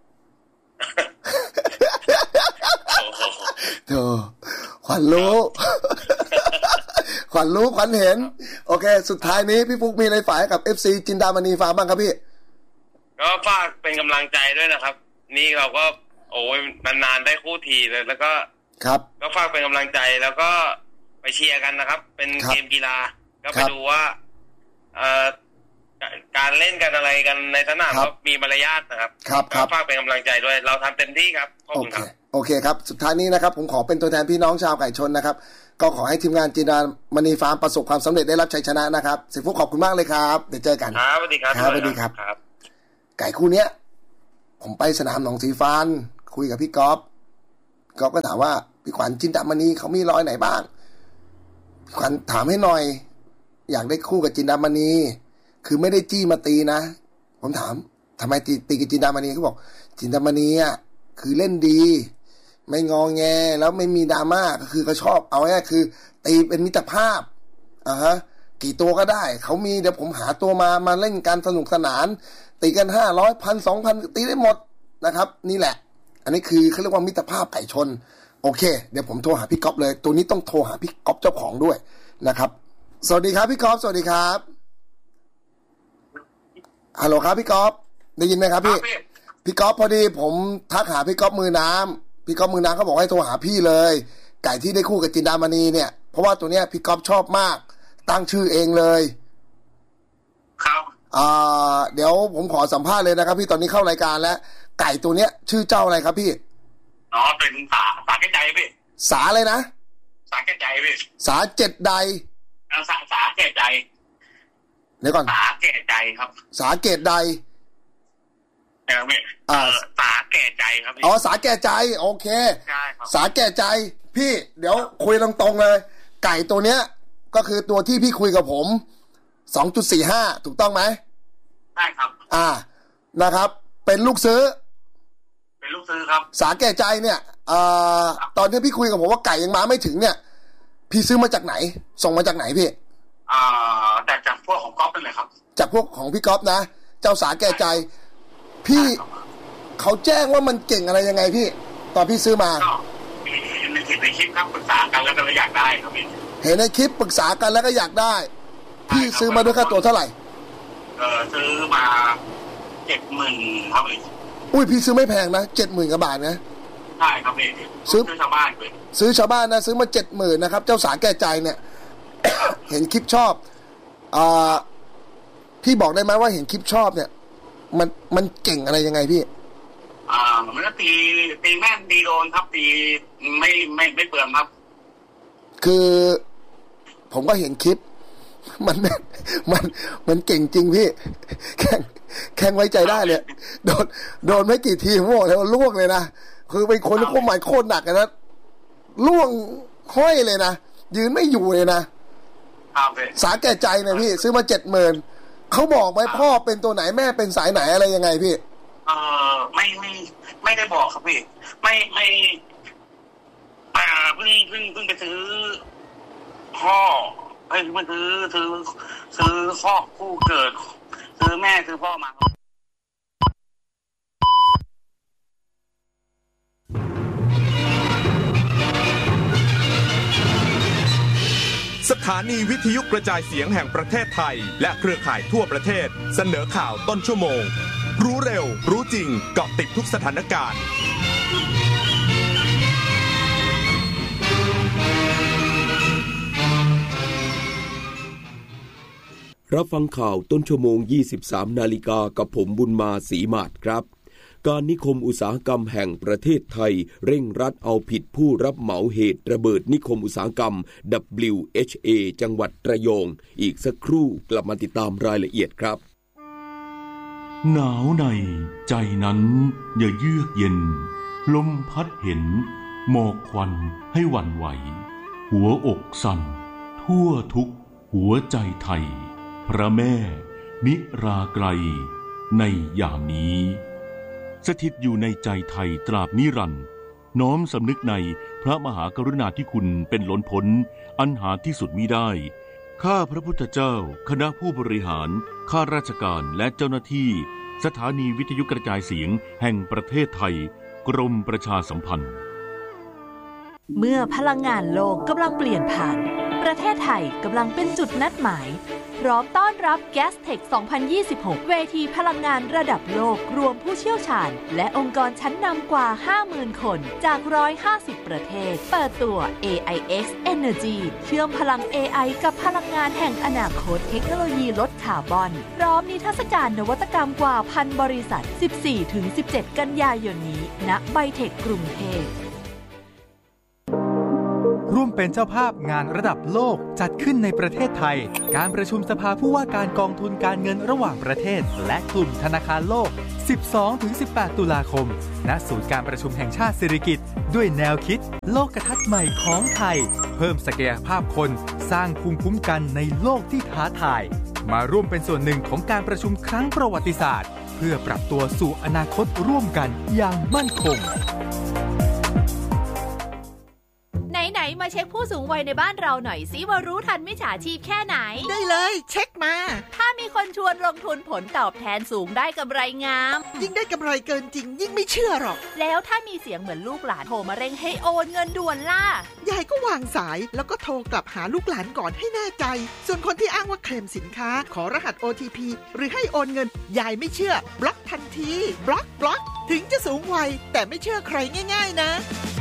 เธอขวัญรู้ขวัญรู้ขวัญเห็นโอเคสุดท้ายนี้พี่ฟุกมีอะไรฝากกับ เอฟ ซี จินดามณีฟาร์มบ้างครับพี่ก็ฝากเป็นกำลังใจด้วยนะครับนี่เราก็โอ้ยนานๆได้คู่ทีเลยแล้วก็ครับก็ฝากเป็นกำลังใจแล้วก็ไปเชียร์กันนะครับเป็นเกมกีฬาก็ไปดูว่าเอ่อการเล่นกันอะไรกันในสนามก็มีมารยาทนะครับครับครับฝากเป็นกำลังใจด้วยเราทำเต็มที่ครับขอบคุณครับโอเคครับสุดท้ายนี้นะครับผมขอเป็นตัวแทนพี่น้องชาวไก่ชนนะครับก็ขอให้ทีมงานจินดามณีฟาร์มประสบความสำเร็จได้รับชัยชนะนะครับเสียฟุกขอบคุณมากเลยครับเดี๋ยวเจอกันครับสวัสดีครับครับสวัสดีครับไก่คู่เนี้ยผมไปสนามหนองสีฟานคุยกับพี่ก๊อฟก๊อฟก็ถามว่าพี่ขวัญจินดามณีเขามีรอยไหนบ้างพี่ขวัญถามให้หน่อยอยากได้คู่กับจินดามณีคือไม่ได้จี้มาตีนะผมถามทำไมตีตีกับจินดามณีเขาบอกจินดามณีอ่ะคือเล่นดีไม่งอแงแล้วไม่มีดราม่าก็คือเขาชอบเอาง่ายคือตีเป็นมิตรภาพอ่าฮะกี่ตัวก็ได้เขามีเดี๋ยวผมหาตัวมามาเล่นกันสนุกสนานตีกันห้าร้อยพันสองพันตีได้หมดนะครับนี่แหละอันนี้คือเขาเรียกว่ามิตรภาพไก่ชนโอเคเดี๋ยวผมโทรหาพี่ก๊อฟเลยตัวนี้ต้องโทรหาพี่ก๊อฟเจ้าของด้วยนะครับสวัสดีครับพี่ก๊อฟสวัสดีครับฮัลโหลครับพี่ก๊อฟได้ยินไหมครับพี่พี่ก๊อฟพอดีผมทักหาพี่ก๊อฟมือน้ำพี่ก๊อฟมือน้ำเขาบอกให้โทรหาพี่เลยไก่ที่ได้คู่กับจินดามณีเนี่ยเพราะว่าตัวเนี้ยพี่ก๊อฟชอบมากตั้งชื่อเองเลยครับอ่าเดี๋ยวผมขอสัมภาษณ์เลยนะครับพี่ตอนนี้เข้ารายการแล้วไก่ตัวเนี้ยชื่อเจ้าอะไรครับพี่อ๋อเป็นสาสาแก่ใจพี่สาเลยนะสาแก่ใจพี่สาเจ็ดใดสาสาแก่ใจเดี๋ยวก่อนสาแก่ใจครับสาเกตใดเออพี่อ่าสาแก่ใจครับพี่อ๋อสาแก่ใจโอเคใช่ครับสาแก่ใจพี่เดี๋ยวคุยตรงๆเลยไก่ตัวเนี้ยก็คือตัวที่พี่คุยกับผม สองจุดสี่ห้า ถูกต้องไหมใช่ครับอ่านะครับเป็นลูกซื้อเป็นลูกซื้อครับสาแก่ใจเนี่ยอ่าตอนที่พี่คุยกับผมว่าไก่ยังมาไม่ถึงเนี่ยพี่ซื้อมาจากไหนส่งมาจากไหนพี่อ่าแต่จากพวกของก๊อฟเป็นเลยครับจากพวกของพี่ก๊อฟนะเจ้าสาแก่ใจพี่เขาแจ้งว่ามันเก่งอะไรยังไงพี่ตอนพี่ซื้อมาเห็นในคลิปในคลิปครับปรึกษากันแล้วก็อยากได้ครับพี่เห็นในคลิปปรึกษากันแล้วก็อยากได้พี่ซื้อมาด้วยค่าตัวเท่าไหร่เออซื้อมาเจ็ดหมื่นครับพี่อุ้ยพี่ซื้อไม่แพงนะเจ็ดหมื่นกว่าบาทนะใช่ครับพี่ซื้อชาวบ้านเลยซื้อชาวบ้านนะซื้อมาเจ็ดหมื่นนะครับเจ้าสาแก่ใจเนี่ย เห็นคลิปชอบอ่าพี่บอกได้ไหมว่าเห็นคลิปชอบเนี่ยมันมันเก่งอะไรยังไงพี่อ่ามันก็ตีตีแม่นตีโดนครับตีไม่ไม่ไม่เปลืองครับคือผมก็เห็นคลิปมันมันมันเก่งจริงพี่แข่งแข่งไว้ใจได้เลยโดนโดนไม่กี่ทีผมบอกเลยว่าล่วงเลยนะคือเป็นคนที่โคตรหมายโคตรหนักนะล่วงห้อยเลยนะยืนไม่อยู่เลยนะสาแก่ใจเนี่ยพี่ซื้อมาเจ็ดหมื่นเขาบอกไหมพ่อเป็นตัวไหนแม่เป็นสายไหนอะไรยังไงพี่เออไม่ไม่ไม่ได้บอกครับพี่ไม่ไม่อ่าเพิ่งเพิ่งเพิ่งไปซื้อพ่อเฮ้ยเพิ่งซื้อซื้อซื้อพ่อคู่เกิดซื้อแม่ซื้อพ่อมาสถานีวิทยุกระจายเสียงแห่งประเทศไทยและเครือข่ายทั่วประเทศเสนอข่าวต้นชั่วโมงรู้เร็วรู้จริงเกาะติดทุกสถานการณ์รับฟังข่าวต้นชั่วโมง ยี่สิบสาม นาฬิกากับผมบุญมาศรีมาศครับการนิคมอุตสาหกรรมแห่งประเทศไทยเร่งรัดเอาผิดผู้รับเหมาเหตุระเบิดนิคมอุตสาหกรรม ดับเบิลยู เอช เอ จังหวัดระยองอีกสักครู่กลับมาติดตามรายละเอียดครับหนาวในใจนั้นอย่าเยือกเย็นลมพัดเห็นหมอกควันให้หวั่นไหวหัวอกสั่นทั่วทุกหัวใจไทยพระแม่นิราไกลในยามนี้สถิตอยู่ในใจไทยตราบนิรันดร์น้อมสำนึกในพระมหากรุณาธิคุณเป็นล้นพ้นอันหาที่สุดมิได้ข้าพระพุทธเจ้าคณะผู้บริหารข้าราชการและเจ้าหน้าที่สถานีวิทยุกระจายเสียงแห่งประเทศไทยกรมประชาสัมพันธ์เมื่อพลังงานโลกกำลังเปลี่ยนผ่านประเทศไทยกำลังเป็นจุดนัดหมายพร้อมต้อนรับ แกสเทค สองพันยี่สิบหก เวทีพลังงานระดับโลกรวมผู้เชี่ยวชาญและองค์กรชั้นนำกว่า ห้าหมื่น คนจากหนึ่งร้อยห้าสิบประเทศเปิดตัว เอ ไอ เอ็กซ์ Energy เชื่อมพลัง เอ ไอ กับพลังงานแห่งอนาคตเทคโนโลยีลดคาร์บอนพร้อมนิทรรศการนวัตกรรมกว่าพันบริษัท สิบสี่ถึงสิบเจ็ด กันยายนนี้ณไบเทคกรุงเทพร่วมเป็นเจ้าภาพงานระดับโลกจัดขึ้นในประเทศไทยการประชุมสภาผู้ว่าการกองทุนการเงินระหว่างประเทศและกลุ่มธนาคารโลก สิบสองถึงสิบแปด ตุลาคมณศูนย์การประชุมแห่งชาติสิริกิติ์ด้วยแนวคิดโลกทัศน์ใหม่ของไทยเพิ่มศักยภาพคนสร้างภูมิคุ้มกันในโลกที่ท้าทายมาร่วมเป็นส่วนหนึ่งของการประชุมครั้งประวัติศาสตร์เพื่อปรับตัวสู่อนาคตร่วมกันอย่างมั่นคงไหนๆมาเช็คผู้สูงวัยในบ้านเราหน่อยสิว่ารู้ทันมิจฉาชีพแค่ไหนได้เลยเช็คมาถ้ามีคนชวนลงทุนผลตอบแทนสูงได้กำไรงามยิ่งได้กำไรเกินจริงยิ่งไม่เชื่อหรอกแล้วถ้ามีเสียงเหมือนลูกหลานโทรมาเร่งให้โอนเงินด่วนล่ะยายก็วางสายแล้วก็โทรกลับหาลูกหลานก่อนให้แน่ใจส่วนคนที่อ้างว่าเคลมสินค้าขอรหัส โอ ที พี หรือให้โอนเงินยายไม่เชื่อบล็อกทันทีบล็อกบล็อกถึงจะสูงวัยแต่ไม่เชื่อใครง่ายๆนะ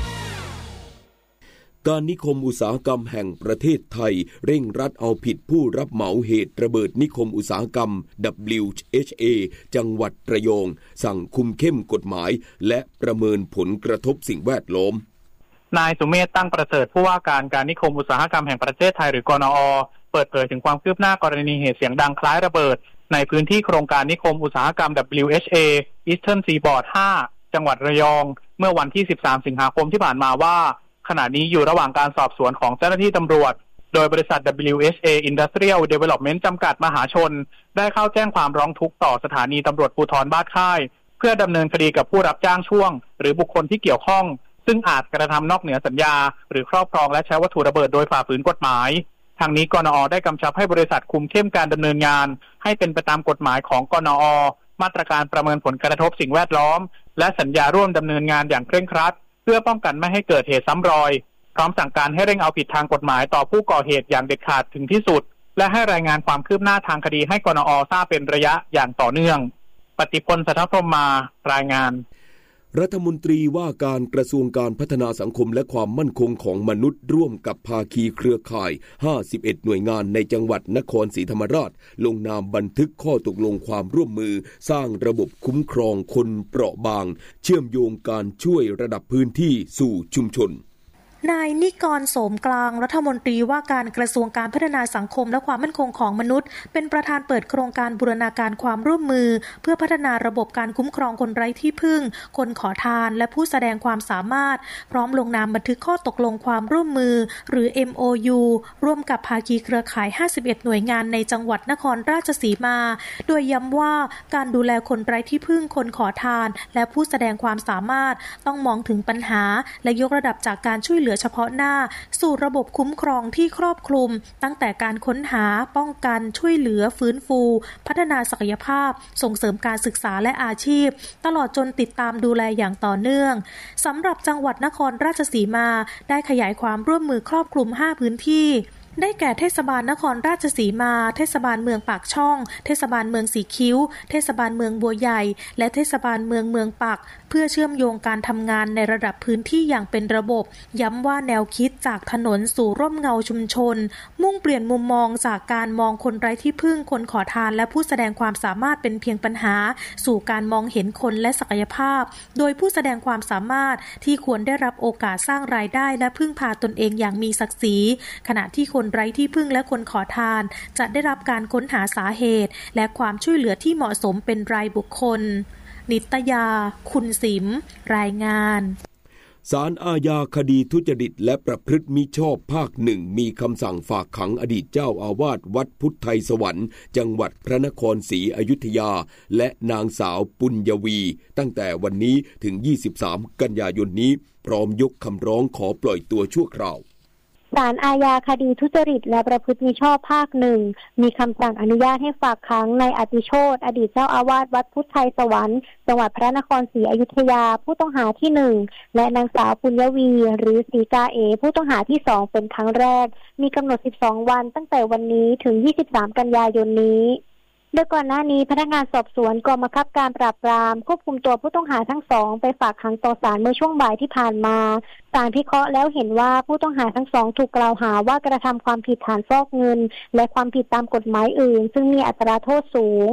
การนิคมอุตสาหกรรมแห่งประเทศไทยเร่งรัดเอาผิดผู้รับเหมาเหตุระเบิดนิคมอุตสาหกรรม ดับเบิลยู เอช เอ จังหวัดระยองสั่งคุมเข้มกฎหมายและประเมินผลกระทบสิ่งแวดล้อมนายสุเมธตั้งประเสริฐผู้ว่าการการนิคมอุตสาหกรรมแห่งประเทศไทยหรือกนอ.เปิดเผยถึงความคืบหน้ากรณีเหตุเสียงดังคล้ายระเบิดในพื้นที่โครงการนิคมอุตสาหกรรม ดับเบิลยู เอช เอ Eastern Seaboard ห้าจังหวัดระยองเมื่อวันที่สิบสามสิงหาคมที่ผ่านมาว่าขณะนี้อยู่ระหว่างการสอบสวนของเจ้าหน้าที่ตำรวจโดยบริษัท ดับเบิลยู เอช เอ Industrial Development จำกัดมหาชนได้เข้าแจ้งความร้องทุกข์ต่อสถานีตำรวจภูธรบ้านค่ายเพื่อดำเนินคดีกับผู้รับจ้างช่วงหรือบุคคลที่เกี่ยวข้องซึ่งอาจกระทำนอกเหนือสัญญาหรือครอบครองและใช้วัตถุระเบิดโดยฝ่าฝืนกฎหมายทางนี้กนอ.ได้กำชับให้บริษัทคุมเข้มการดำเนินงานให้เป็นไปตามกฎหมายของกนอ.มาตรการประเมินผลกระทบสิ่งแวดล้อมและสัญญาร่วมดำเนินงานอย่างเคร่งครัดเพื่อป้องกันไม่ให้เกิดเหตุซ้ำรอยพร้อมสั่งการให้เร่งเอาผิดทางกฎหมายต่อผู้ก่อเหตุอย่างเด็ดขาดถึงที่สุดและให้รายงานความคืบหน้าทางคดีให้กนอ.ทราบเป็นระยะอย่างต่อเนื่องปฏิพล สัทธพรหมารายงานรัฐมนตรีว่าการกระทรวงการพัฒนาสังคมและความมั่นคงของมนุษย์ร่วมกับภาคีเครือข่ายห้าสิบเอ็ดหน่วยงานในจังหวัดนครศรีธรรมราชลงนามบันทึกข้อตกลงความร่วมมือสร้างระบบคุ้มครองคนเปราะบางเชื่อมโยงการช่วยระดับพื้นที่สู่ชุมชนนายนิกรโสมกลางรัฐมนตรีว่าการกระทรวงการพัฒนาสังคมและความมั่นคงของมนุษย์เป็นประธานเปิดโครงการบูรณาการความร่วมมือเพื่อพัฒนาระบบการคุ้มครองคนไร้ที่พึ่งคนขอทานและผู้แสดงความสามารถพร้อมลงนามบันทึกข้อตกลงความร่วมมือหรือ เอ็ม โอ ยู ร่วมกับภาคีเครือข่ายห้าสิบเอ็ดหน่วยงานในจังหวัดนครราชสีมาโดยย้ำว่าการดูแลคนไร้ที่พึ่งคนขอทานและผู้แสดงความสามารถต้องมองถึงปัญหาและยกระดับจากการช่วยเหลือเฉพาะหน้าสู่ระบบคุ้มครองที่ครอบคลุมตั้งแต่การค้นหาป้องกันช่วยเหลือฟื้นฟูพัฒนาศักยภาพส่งเสริมการศึกษาและอาชีพตลอดจนติดตามดูแลอย่างต่อเนื่องสำหรับจังหวัดนครราชสีมาได้ขยายความร่วมมือครอบคลุมห้าพื้นที่ได้แก่เทศบาลนครราชสีมาเทศบาลเมืองปากช่องเทศบาลเมืองสีคิ้วเทศบาลเมืองบัวใหญ่และเทศบาลเมืองเมืองปักเพื่อเชื่อมโยงการทำงานในระดับพื้นที่อย่างเป็นระบบย้ำว่าแนวคิดจากถนนสู่ร่มเงาชุมชนมุ่งเปลี่ยนมุมมองจากการมองคนไร้ที่พึ่งคนขอทานและผู้แสดงความสามารถเป็นเพียงปัญหาสู่การมองเห็นคนและศักยภาพโดยผู้แสดงความสามารถที่ควรได้รับโอกาสสร้างรายได้และพึ่งพาตนเองอย่างมีศักดิ์ศรีขณะที่คนไร้ที่พึ่งและคนขอทานจะได้รับการค้นหาสาเหตุและความช่วยเหลือที่เหมาะสมเป็นรายบุคคลนิตยาคุณสิมรายงานศาลอาญาคดีทุจริตและประพฤติมิชอบภาคหนึ่งมีคำสั่งฝากขังอดีตเจ้าอาวาสวัดพุทธไทยสวรรค์จังหวัดพระนครศรีอยุธยาและนางสาวปุญญวีตั้งแต่วันนี้ถึงยี่สิบสามกันยายนนี้พร้อมยกคำร้องขอปล่อยตัวชั่วคราวศาลอาญาคดีทุจริตและประพฤติมิชอบภาคหนึ่งมีคำสั่งอนุญาตให้ฝากขังนายอติโชติอดีตเจ้าอาวาสวัดพุทธไทยสวรรค์จังหวัดพระนครศรีอยุธยาผู้ต้องหาที่หนึ่งและนางสาวปุญญวีหรือศรีกาเอผู้ต้องหาที่สองเป็นครั้งแรกมีกำหนดสิบสองวันตั้งแต่วันนี้ถึงยี่สิบสามกันยายนนี้โดยก่อนหน้านี้พนักงานสอบสวนกองบังคับการปราบปรามควบคุมตัวผู้ต้องหาทั้งสองไปฝากขังต่อศาลเมื่อช่วงบ่ายที่ผ่านมาศาลพิเคราะห์แล้วเห็นว่าผู้ต้องหาทั้งสองถูกกล่าวหาว่ากระทำความผิดฐานฟอกเงินและความผิดตามกฎหมายอื่นซึ่งมีอัตราโทษสูง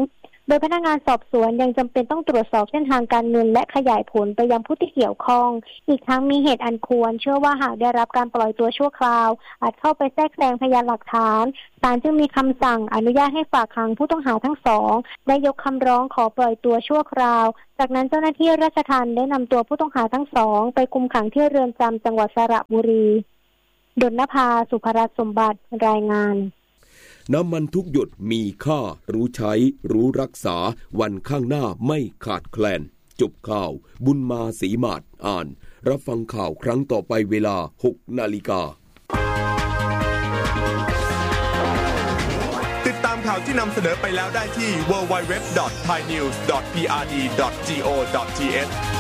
โดยพนักงานสอบสวนยังจำเป็นต้องตรวจสอบเส้นทางการเงินและขยายผลไปยังผู้ที่เกี่ยวข้องอีกทั้งมีเหตุอันควรเชื่อว่าหากได้รับการปล่อยตัวชั่วคราวอาจเข้าไปแทรกแซงพยานหลักฐานศาลจึงมีคำสั่งอนุญาตให้ฝากขังผู้ต้องหาทั้งสองได้ยกคำร้องขอปล่อยตัวชั่วคราวจากนั้นเจ้าหน้าที่ราชทัณฑ์ได้นำตัวผู้ต้องหาทั้งสองไปคุมขังที่เรือนจำจังหวัดสระบุรีดลนภาสุภรัตน์สมบัติรายงานน้ำมันทุกหยดมีค่ารู้ใช้รู้รักษาวันข้างหน้าไม่ขาดแคลนจบข่าวบุญมาศรีมาศอ่านรับฟังข่าวครั้งต่อไปเวลา หกนาฬิกาติดตามข่าวที่นำเสนอไปแล้วได้ที่ ดับเบิลยู ดับเบิลยู ดับเบิลยู ดอท ไทยนิวส์ ดอท พี อาร์ ดี ดอท จี โอ ดอท ที เอช